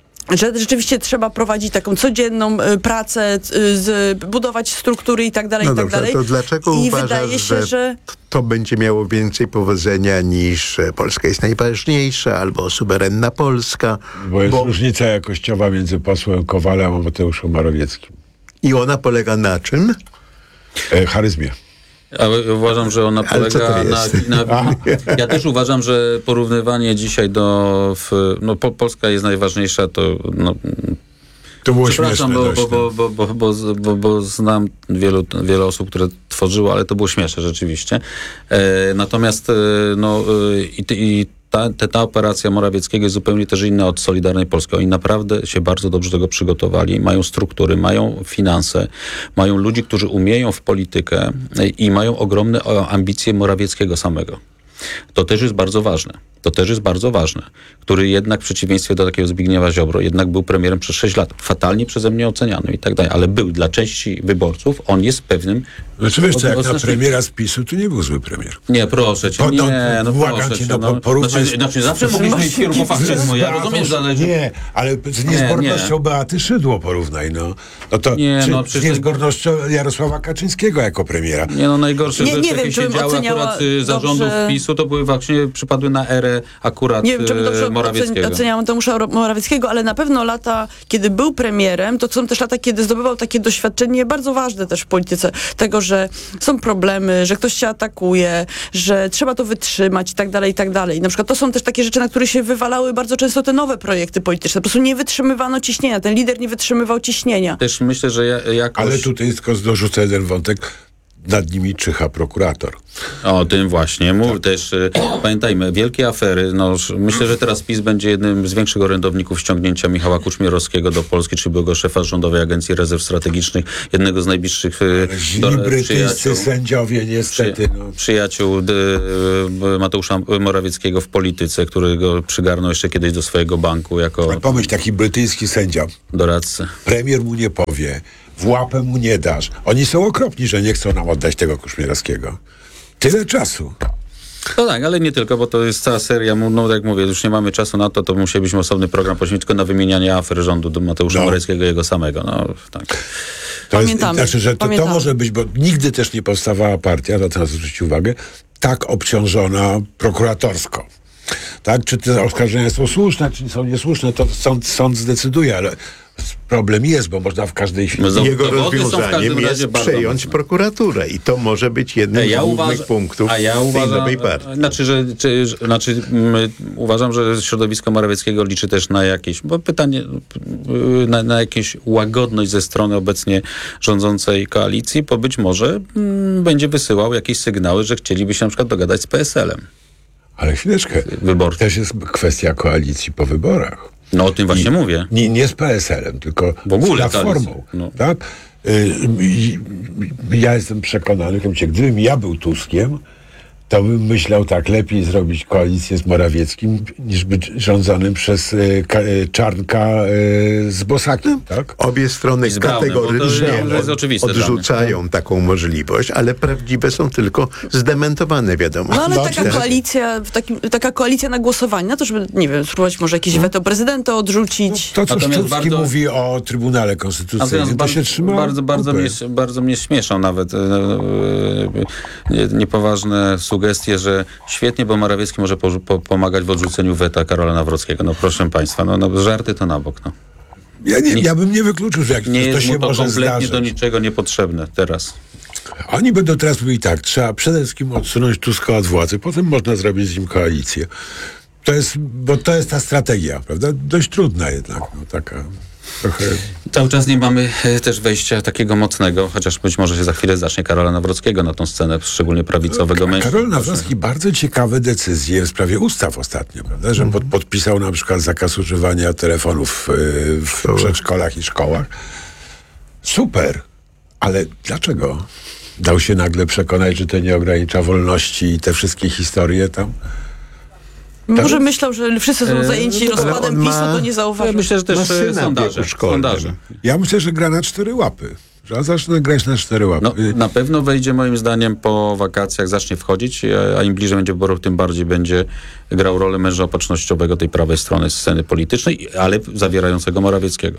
że rzeczywiście trzeba prowadzić taką codzienną y, pracę, y, z, budować struktury i tak dalej, No i tak dobrze, dalej. to dlaczego I uważasz, wydaje się, że, że to będzie miało więcej powodzenia niż e, Polska jest najważniejsza albo suwerenna Polska? Bo jest różnica jakościowa między posłem Kowalem a Mateuszem Morawieckim. I ona polega na czym? E, charyzmie. Ale uważam, że ona Ale co to polega na, jest? na... Ja też uważam, że porównywanie dzisiaj do... W, no po, Polska jest najważniejsza, to... No, to było przepraszam, śmieszne bo, dość, bo, bo, bo, bo, bo, bo, bo znam wielu, wiele osób, które tworzyło, ale to było śmieszne rzeczywiście. E, natomiast e, no, e, i, i ta, ta, ta operacja Morawieckiego jest zupełnie też inna od Solidarnej Polski. Oni naprawdę się bardzo dobrze do tego przygotowali. Mają struktury, mają finanse, mają ludzi, którzy umieją w politykę i mają ogromne ambicje Morawieckiego samego. To też jest bardzo ważne. To też jest bardzo ważne. Który jednak w przeciwieństwie do takiego Zbigniewa Ziobro jednak był premierem przez sześć lat. Fatalnie przeze mnie oceniany i tak dalej. Ale był dla części wyborców, on jest pewnym... Znaczy wiesz co, jak na odnośnie- premiera z PiSu, to nie był zły premier. Nie, proszę cię, Bo nie, to- no błagam proszę cię, cię. no, No, porównaj- znaczy, znaczy, zawsze mogliśmy mieć w kierunku faszyzmu, ja rozumiem, że zależy... Nie, ale z Nie, niezbornością nie. Beaty Szydło porównaj, no. No to Nie, czy, no, z przecież- niezbornością Jarosława Kaczyńskiego jako premiera. Nie no, najgorsze Nie- rzeczy, nie jakie wiem, się czy bym działy oceniała akurat y, zarządów dobrze- PiSu, to były właśnie, przypadły na erę akurat nie wiem, czy bym dobrze y, Morawieckiego. ocen- oceniałam Mateusza Morawieckiego, ale na pewno lata, kiedy był premierem, to są też lata, kiedy zdobywał takie doświadczenie bardzo ważne też w polityce. Tego, że są problemy, że ktoś cię atakuje, że trzeba to wytrzymać i tak dalej, i tak dalej. Na przykład to są też takie rzeczy, na które się wywalały bardzo często te nowe projekty polityczne. Po prostu nie wytrzymywano ciśnienia. Ten lider nie wytrzymywał ciśnienia. Też myślę, że ja, jakoś... Ale tutaj tylko dorzucę jeden wątek. Nad nimi czyha prokurator. O tym właśnie. Mów też, y, pamiętajmy, wielkie afery. No, sz- myślę, że teraz PiS będzie jednym z większych orędowników ściągnięcia Michała Kuczmierowskiego do Polski, czyli byłego szefa Rządowej Agencji Rezerw Strategicznych, jednego z najbliższych y, do, Źli brytyjscy przyjaciół, sędziowie niestety. No. przyjaciół d, y, Mateusza Morawieckiego w polityce, który go przygarnął jeszcze kiedyś do swojego banku jako Pomyśl, taki brytyjski sędzia. doradcy. Premier mu nie powie, w łapę mu nie dasz. Oni są okropni, że nie chcą nam oddać tego Kuszmierowskiego. Tyle czasu. No tak, ale nie tylko, bo to jest cała seria, no tak jak mówię, już nie mamy czasu na to, to musielibyśmy osobny program poświęcić tylko na wymienianie afer rządu do Mateusza No. Morawieckiego i jego samego. No tak. To Pamiętamy, jest, znaczy, że to, to pamiętamy. może być, bo nigdy też nie powstawała partia, na to trzeba zwrócić uwagę, tak obciążona prokuratorsko. Tak? Czy te oskarżenia są słuszne, czy są niesłuszne, to sąd, sąd zdecyduje, ale problem jest, bo można w każdej chwili... No, Jego dowody są w rozwiązaniem każdym razie jest bardzo przejąć mocne. prokuraturę i to może być jednym Ej, ja z głównych uważam, punktów a ja tej uważam, nowej partii. Znaczy, że, czy, że- znaczy my, uważam, że środowisko Morawieckiego liczy też na jakieś, bo pytanie, na, na jakieś łagodność ze strony obecnie rządzącej koalicji, bo być może mm, będzie wysyłał jakieś sygnały, że chcieliby się na przykład dogadać z P S L-em. Ale chwileczkę, Wyborcy. też jest kwestia koalicji po wyborach. No o tym właśnie mówię. Nie, nie z P S L-em, tylko W ogóle z Platformą. koalicji, no. Tak? Y, i- ja jestem przekonany, że gdybym ja był Tuskiem, to bym myślał tak, lepiej zrobić koalicję z Morawieckim, niż być rządzonym przez y, ka, y, Czarnka y, z Bosakiem, tak? Obie strony Z Braunem, kategorycznie bo to jest- jest oczywiste odrzucają dla mnie. taką możliwość, ale prawdziwe są tylko zdementowane, wiadomo. No ale No, taka tak. koalicja, w takim, taka koalicja na głosowanie, na to, żeby, nie wiem, spróbować może jakieś weto prezydenta odrzucić. To, co Natomiast Szczucki bardzo- mówi o Trybunale Konstytucyjnym, Natomiast to bardzo, się trzyma bardzo, bardzo, kupy. mnie, bardzo mnie śmieszą nawet e, e, nie, niepoważne sugestie, że świetnie, bo Morawiecki może po, po, pomagać w odrzuceniu weta Karola Nawrockiego. No proszę państwa, no, no żarty to na bok. No. Ja, nie, ja bym nie wykluczył, że jak Nie to jest się mu to może kompletnie zdarzyć. do niczego niepotrzebne teraz. Oni będą teraz mówili tak, trzeba przede wszystkim odsunąć Tuska od władzy, potem można zrobić z nim koalicję. To jest, bo to jest ta strategia, prawda? Dość trudna jednak, no taka trochę... Cały czas nie mamy e, też wejścia takiego mocnego, chociaż być może się za chwilę zacznie Karola Nawrockiego na tą scenę, szczególnie prawicowego mężczyzny. Karol Nawrocki bardzo ciekawe decyzje w sprawie ustaw ostatnio, prawda? Że pod, podpisał na przykład zakaz używania telefonów y, w przedszkolach i szkołach. Super, ale dlaczego? Dał się nagle przekonać, że to nie ogranicza wolności i te wszystkie historie tam? Może myślał, że wszyscy są E, zajęci no, ale rozkładem on ma- PiSu, to nie zauważył. Ja myślę, że też Ma e, syna w sondaże. wieku szkolnym. sondaże. Ja myślę, że gra na cztery łapy. Że on zaczyna grać na cztery łapy. No, na pewno wejdzie moim zdaniem po wakacjach, zacznie wchodzić, a, a im bliżej będzie wyborów, tym bardziej będzie grał rolę męża opatrznościowego tej prawej strony sceny politycznej, ale zawierającego Morawieckiego.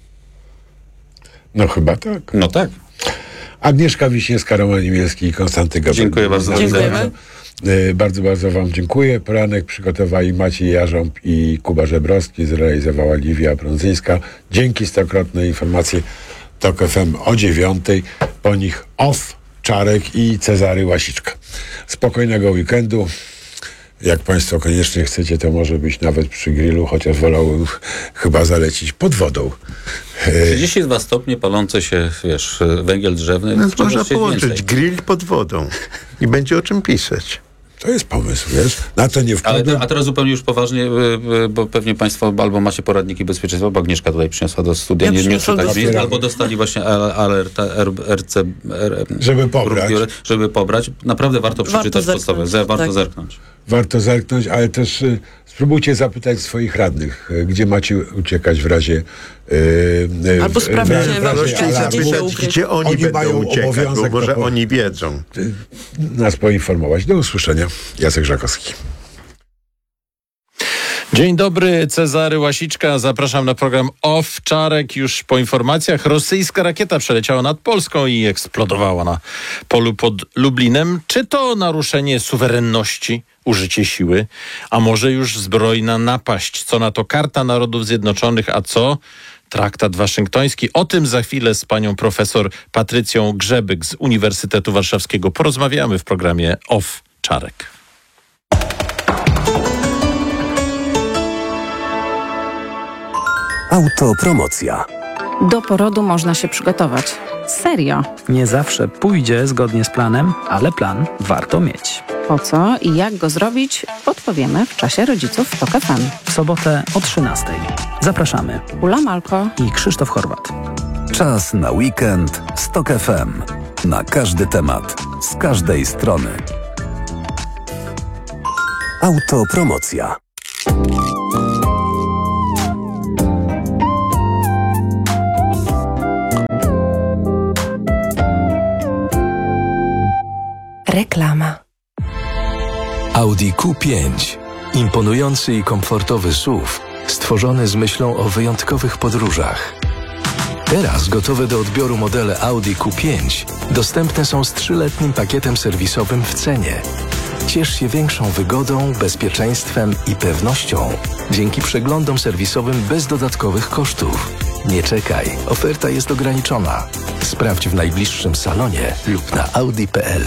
No chyba tak. No tak. Agnieszka Wiśniewska, Roman Imielski i Konstanty Gabor. Dziękuję bardzo. Dziękujemy. E, Bardzo, bardzo wam dziękuję. Poranek przygotowali Maciej Jarząb i Kuba Żebrowski, zrealizowała Liwia Brądzyńska. Dzięki stokrotne informacje TOK F M o dziewiątej. Po nich Off, Czarek i Cezary Łasiczka. Spokojnego weekendu. Jak państwo koniecznie chcecie, to może być nawet przy grillu, chociaż wolałbym chyba zalecić pod wodą. E, trzydzieści dwa stopnie, palące się, wiesz, węgiel drzewny. Więc czego można chcieć połączyć więcej? grill pod wodą i będzie o czym pisać. To jest pomysł, wiesz? Na to nie Ale wpadłem. te, a teraz zupełnie już poważnie, y, y, bo pewnie państwo albo macie poradniki bezpieczeństwa, bo Agnieszka tutaj przyniosła do studia, Ja nie, nie przyniosłam czytać, do studia. albo dostali właśnie al- alerta R- RC, R- Żeby pobrać. żeby pobrać. Naprawdę warto przeczytać zerknąć, podstawę, Ze- warto tak. zerknąć. Warto zerknąć, ale też y, spróbujcie zapytać swoich radnych, y, gdzie macie uciekać w razie... Y, y, Albo w- sprawdźcie w- w razie wartości, alarmu. gdzie się Zapytać, gdzie oni, Oni będą mają uciekać, bo obowiązek może to po- oni wiedzą. nas poinformować. Do usłyszenia. Jacek Żakowski. Dzień dobry, Cezary Łasiczka. Zapraszam na program Off. Czarek już po informacjach. Rosyjska rakieta przeleciała nad Polską i eksplodowała na polu pod Lublinem. Czy to naruszenie suwerenności, użycie siły, a może już zbrojna napaść? Co na to Karta Narodów Zjednoczonych, a co Traktat Waszyngtoński? O tym za chwilę z panią profesor Patrycją Grzebyk z Uniwersytetu Warszawskiego porozmawiamy w programie Off. Czarek. Autopromocja. Do porodu można się przygotować. Serio. Nie zawsze pójdzie zgodnie z planem, ale plan warto mieć. Po co i jak go zrobić, podpowiemy w czasie Rodziców w TOK F M. W sobotę o trzynastej. Zapraszamy. Ula Malko i Krzysztof Chorwat. Czas na weekend z TOK F M. Na każdy temat, z każdej strony. Autopromocja. Reklama. Audi Q pięć. Imponujący i komfortowy S U V, stworzony z myślą o wyjątkowych podróżach. Teraz gotowe do odbioru modele Audi Q pięć dostępne są z trzyletnim pakietem serwisowym w cenie. Ciesz się większą wygodą, bezpieczeństwem i pewnością dzięki przeglądom serwisowym bez dodatkowych kosztów. Nie czekaj, oferta jest ograniczona. Sprawdź w najbliższym salonie lub na audi kropka p l.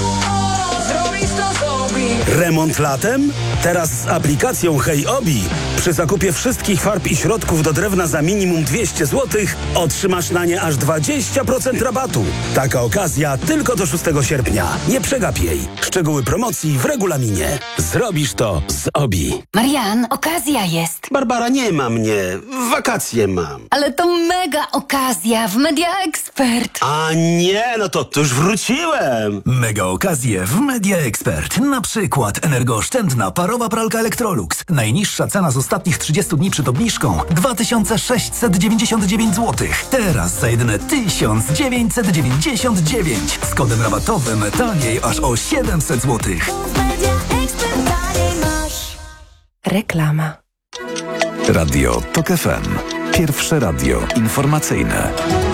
Remont latem? Teraz z aplikacją Hej Obi Przy zakupie wszystkich farb i środków do drewna za minimum dwieście złotych otrzymasz na nie aż dwadzieścia procent rabatu. Taka okazja tylko do szóstego sierpnia. Nie przegap jej. Szczegóły promocji w regulaminie. Zrobisz to z Obi. Marian, okazja jest. Barbara, nie ma mnie. Wakacje mam. Ale to mega okazja w Media Expert. A nie, no to, to już wróciłem. Mega okazje w Media Expert. Na przykład energooszczędna parowa pralka Electrolux. Najniższa cena z ostatnich trzydziestu dni przed obniżką dwa tysiące sześćset dziewięćdziesiąt dziewięć złotych. Teraz za jedyne tysiąc dziewięćset dziewięćdziesiąt dziewięć. Z kodem rabatowym taniej aż o siedemset złotych. Reklama. Radio TOK F M. Pierwsze radio informacyjne.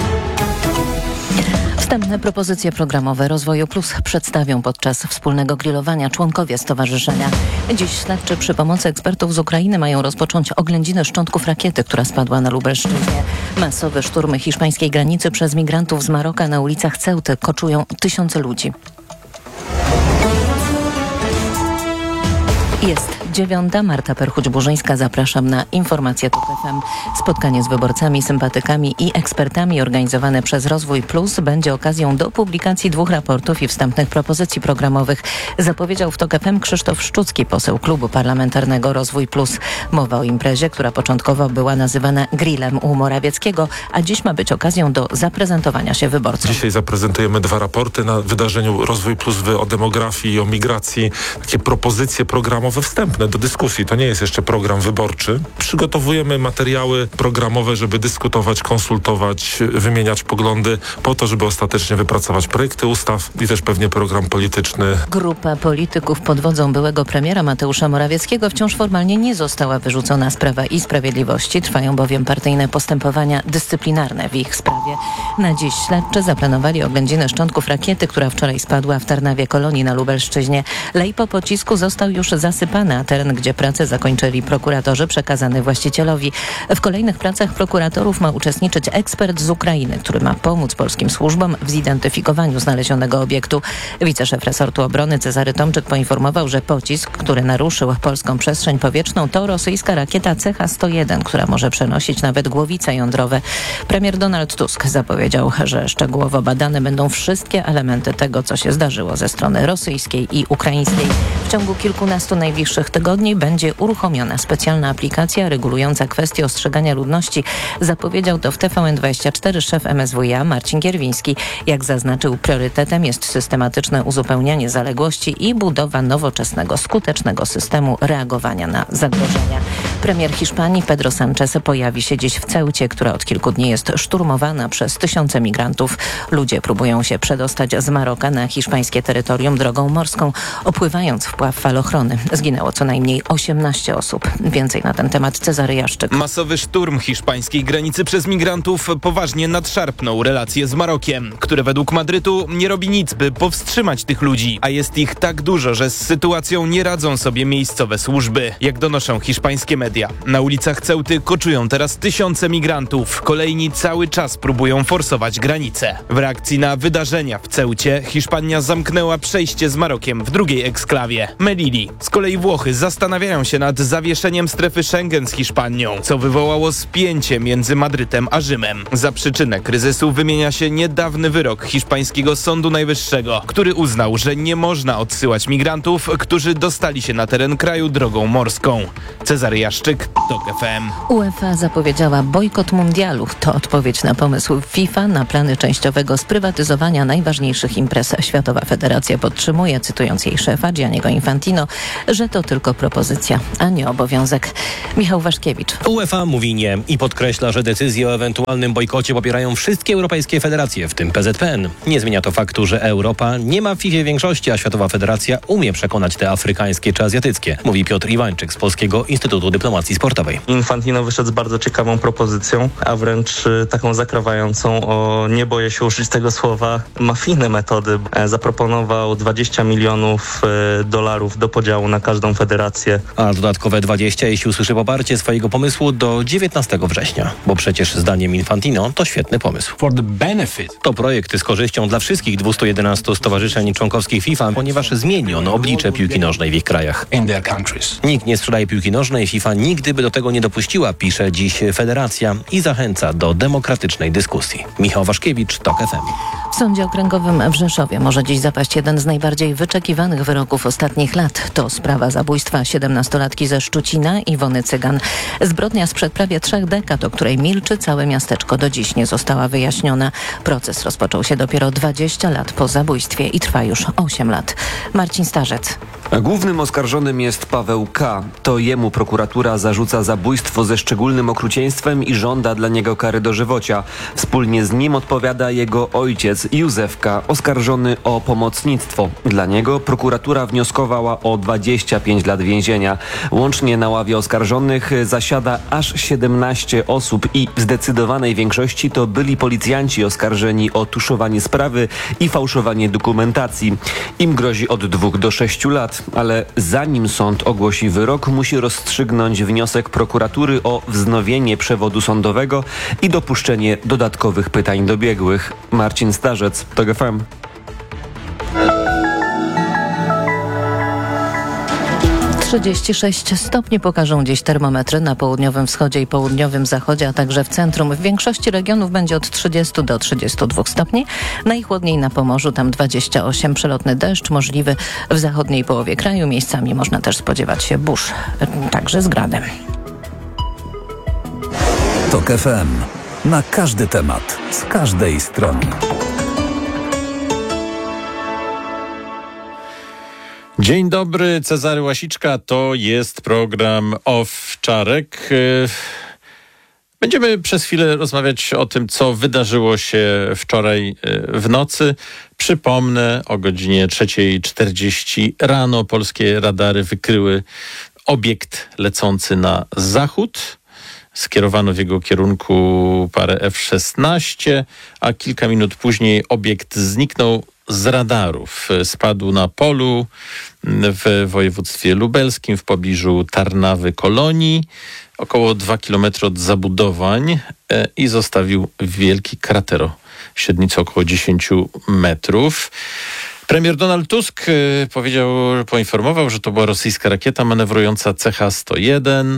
Wstępne propozycje programowe Rozwoju Plus przedstawią podczas wspólnego grillowania członkowie stowarzyszenia. Dziś śledczy przy pomocy ekspertów z Ukrainy mają rozpocząć oględziny szczątków rakiety, która spadła na Lubelszczyźnie. Masowe szturmy hiszpańskiej granicy przez migrantów z Maroka na ulicach Ceuty koczują tysiące ludzi. Jest dziewiąta. Marta Perchuć-Burzyńska. Zapraszam na informacje TOK F M. Spotkanie z wyborcami, sympatykami i ekspertami organizowane przez Rozwój Plus będzie okazją do publikacji dwóch raportów i wstępnych propozycji programowych. Zapowiedział w TOK F M Krzysztof Szczucki, poseł Klubu Parlamentarnego Rozwój Plus. Mowa o imprezie, która początkowo była nazywana grillem u Morawieckiego, a dziś ma być okazją do zaprezentowania się wyborcom. Dzisiaj zaprezentujemy dwa raporty na wydarzeniu Rozwój Plus o demografii i o migracji. Takie propozycje programowe wstępne do dyskusji. To nie jest jeszcze program wyborczy. Przygotowujemy materiały programowe, żeby dyskutować, konsultować, wymieniać poglądy po to, żeby ostatecznie wypracować projekty ustaw i też pewnie program polityczny. Grupa polityków pod wodzą byłego premiera Mateusza Morawieckiego wciąż formalnie nie została wyrzucona z Prawa i Sprawiedliwości. Trwają bowiem partyjne postępowania dyscyplinarne w ich sprawie. Na dziś śledczy zaplanowali oględziny szczątków rakiety, która wczoraj spadła w Tarnawie Kolonii na Lubelszczyźnie. Lej po pocisku został już zasypany, a teren, gdzie pracę zakończyli prokuratorzy, przekazany właścicielowi. W kolejnych pracach prokuratorów ma uczestniczyć ekspert z Ukrainy, który ma pomóc polskim służbom w zidentyfikowaniu znalezionego obiektu. Wiceszef resortu obrony Cezary Tomczyk poinformował, że pocisk, który naruszył polską przestrzeń powietrzną, to rosyjska rakieta C H sto jeden, która może przenosić nawet głowice jądrowe. Premier Donald Tusk zapowiedział, że szczegółowo badane będą wszystkie elementy tego, co się zdarzyło ze strony rosyjskiej i ukraińskiej. W ciągu kilkunastu najbliższych tygodni będzie uruchomiona specjalna aplikacja regulująca kwestie ostrzegania ludności. Zapowiedział to w T V N dwadzieścia cztery szef M S W iA Marcin Gierwiński. Jak zaznaczył, priorytetem jest systematyczne uzupełnianie zaległości i budowa nowoczesnego, skutecznego systemu reagowania na zagrożenia. Premier Hiszpanii Pedro Sánchez pojawi się dziś w Ceucie, która od kilku dni jest szturmowana przez tysiące migrantów. Ludzie próbują się przedostać z Maroka na hiszpańskie terytorium drogą morską, opływając wpław falochrony. Zginęło co najmniej osiemnaście osób. Więcej na ten temat Cezary Jaszczyk. Masowy szturm hiszpańskiej granicy przez migrantów poważnie nadszarpnął relacje z Marokiem, które według Madrytu nie robi nic, by powstrzymać tych ludzi, a jest ich tak dużo, że z sytuacją nie radzą sobie miejscowe służby. Jak donoszą hiszpańskie media, na ulicach Ceuty koczują teraz tysiące migrantów. Kolejni cały czas próbują forsować granicę. W reakcji na wydarzenia w Ceucie Hiszpania zamknęła przejście z Marokiem w drugiej eksklawie, Melilli. Z kolei Włochy zastanawiają się nad zawieszeniem strefy Schengen z Hiszpanią, co wywołało spięcie między Madrytem a Rzymem. Za przyczynę kryzysu wymienia się niedawny wyrok hiszpańskiego Sądu Najwyższego, który uznał, że nie można odsyłać migrantów, którzy dostali się na teren kraju drogą morską. Cezary Jaszczyk, TOK F M. UEFA zapowiedziała bojkot mundialu. To odpowiedź na pomysł FIFA na plany częściowego sprywatyzowania najważniejszych imprez. Światowa Federacja podtrzymuje, cytując jej szefa Gianniego Infantino, że to tylko propozycja, a nie obowiązek. Michał Waszkiewicz. UEFA mówi nie i podkreśla, że decyzję o ewentualnym bojkocie popierają wszystkie europejskie federacje, w tym P Z P N. Nie zmienia to faktu, że Europa nie ma w FIFA większości, a Światowa Federacja umie przekonać te afrykańskie czy azjatyckie, mówi Piotr Iwańczyk z Polskiego Instytutu Dyplomacji Sportowej. Infantino wyszedł z bardzo ciekawą propozycją, a wręcz taką zakrawającą, o nie boję się użyć tego słowa, mafijne metody. Zaproponował dwadzieścia milionów dolarów do podziału na każdą federację Federację. A dodatkowe dwadzieścia, jeśli usłyszy poparcie swojego pomysłu do dziewiętnastego września. Bo przecież zdaniem Infantino to świetny pomysł. For the benefit. To projekt z korzyścią dla wszystkich dwustu jedenastu stowarzyszeń członkowskich FIFA, ponieważ zmieni on oblicze piłki nożnej w ich krajach. In their countries. Nikt nie sprzedaje piłki nożnej, FIFA nigdy by do tego nie dopuściła, pisze dziś Federacja i zachęca do demokratycznej dyskusji. Michał Waszkiewicz, TOK F M. W Sądzie Okręgowym w Rzeszowie może dziś zapaść jeden z najbardziej wyczekiwanych wyroków ostatnich lat. To sprawa zabójstwa siedemnastolatki ze Szczucina, Iwony Cygan. Zbrodnia sprzed prawie trzech dekad, o której milczy całe miasteczko, do dziś nie została wyjaśniona. Proces rozpoczął się dopiero dwadzieścia lat po zabójstwie i trwa już osiem lat. Marcin Starzec. Głównym oskarżonym jest Paweł K. To jemu prokuratura zarzuca zabójstwo ze szczególnym okrucieństwem i żąda dla niego kary dożywocia. Wspólnie z nim odpowiada jego ojciec Józef K., oskarżony o pomocnictwo. Dla niego prokuratura wnioskowała o dwadzieścia pięć lat więzienia. Łącznie na ławie oskarżonych zasiada aż siedemnaście osób i w zdecydowanej większości to byli policjanci oskarżeni o tuszowanie sprawy i fałszowanie dokumentacji. Im grozi od dwóch do sześciu lat, ale zanim sąd ogłosi wyrok, musi rozstrzygnąć wniosek prokuratury o wznowienie przewodu sądowego i dopuszczenie dodatkowych pytań do biegłych. Marcin Starzec, TOK F M. trzydzieści sześć stopni pokażą dziś termometry na południowym wschodzie i południowym zachodzie, a także w centrum. W większości regionów będzie od trzydziestu do trzydziestu dwóch stopni. Najchłodniej na Pomorzu, tam dwadzieścia osiem. Przelotny deszcz możliwy w zachodniej połowie kraju. Miejscami można też spodziewać się burz, także z gradem. TOK F M. Na każdy temat, z każdej strony. Dzień dobry, Cezary Łasiczka, to jest program Owczarek. Będziemy przez chwilę rozmawiać o tym, co wydarzyło się wczoraj w nocy. Przypomnę, o godzinie trzeciej czterdzieści rano polskie radary wykryły obiekt lecący na zachód. Skierowano w jego kierunku parę F szesnaście, a kilka minut później obiekt zniknął z radarów. Spadł na polu w województwie lubelskim w pobliżu Tarnawy Kolonii, około dwa kilometry od zabudowań i zostawił wielki krater o średnicy około dziesięć metrów. Premier Donald Tusk powiedział, poinformował, że to była rosyjska rakieta manewrująca C H sto jeden.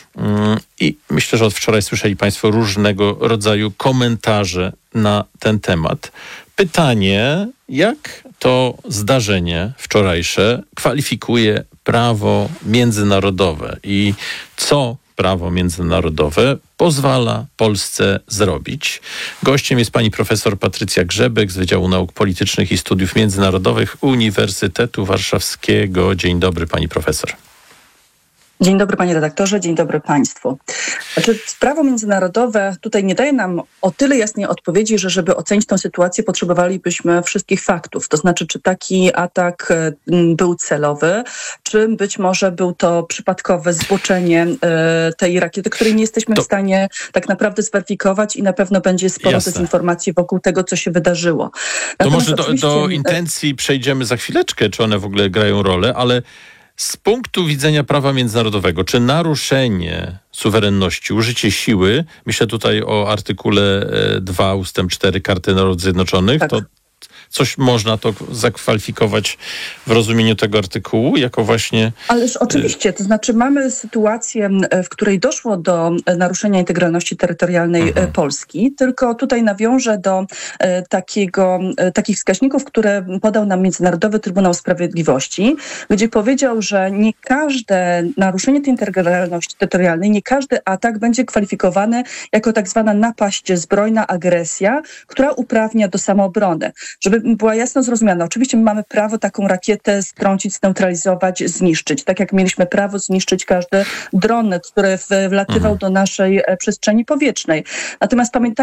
I myślę, że od wczoraj słyszeli Państwo różnego rodzaju komentarze na ten temat. Pytanie, jak to zdarzenie wczorajsze kwalifikuje prawo międzynarodowe i co prawo międzynarodowe pozwala Polsce zrobić. Gościem jest pani profesor Patrycja Grzebek z Wydziału Nauk Politycznych i Studiów Międzynarodowych Uniwersytetu Warszawskiego. Dzień dobry, pani profesor. Dzień dobry, panie redaktorze, dzień dobry państwu. Znaczy, prawo międzynarodowe tutaj nie daje nam o tyle jasnej odpowiedzi, że żeby ocenić tę sytuację, potrzebowalibyśmy wszystkich faktów. To znaczy, czy taki atak był celowy, czy być może był to przypadkowe zboczenie tej rakiety, której nie jesteśmy to... w stanie tak naprawdę zweryfikować i na pewno będzie sporo Jasne. dezinformacji wokół tego, co się wydarzyło. Natomiast to może do, oczywiście... do intencji przejdziemy za chwileczkę, czy one w ogóle grają rolę, ale z punktu widzenia prawa międzynarodowego, czy naruszenie suwerenności, użycie siły, myślę tutaj o artykule dwa ustęp cztery Karty Narodów Zjednoczonych, tak. to coś można to zakwalifikować w rozumieniu tego artykułu jako właśnie... Ależ oczywiście, to znaczy mamy sytuację, w której doszło do naruszenia integralności terytorialnej mhm. Polski, tylko tutaj nawiążę do takiego, takich wskaźników, które podał nam Międzynarodowy Trybunał Sprawiedliwości, gdzie powiedział, że nie każde naruszenie tej integralności terytorialnej, nie każdy atak będzie kwalifikowany jako tak zwana napaść zbrojna, agresja, która uprawnia do samoobrony. Żeby była jasno zrozumiana. Oczywiście my mamy prawo taką rakietę strącić, zneutralizować, zniszczyć. Tak jak mieliśmy prawo zniszczyć każdy dron, który wlatywał mhm. do naszej przestrzeni powietrznej. Natomiast pamiętajmy,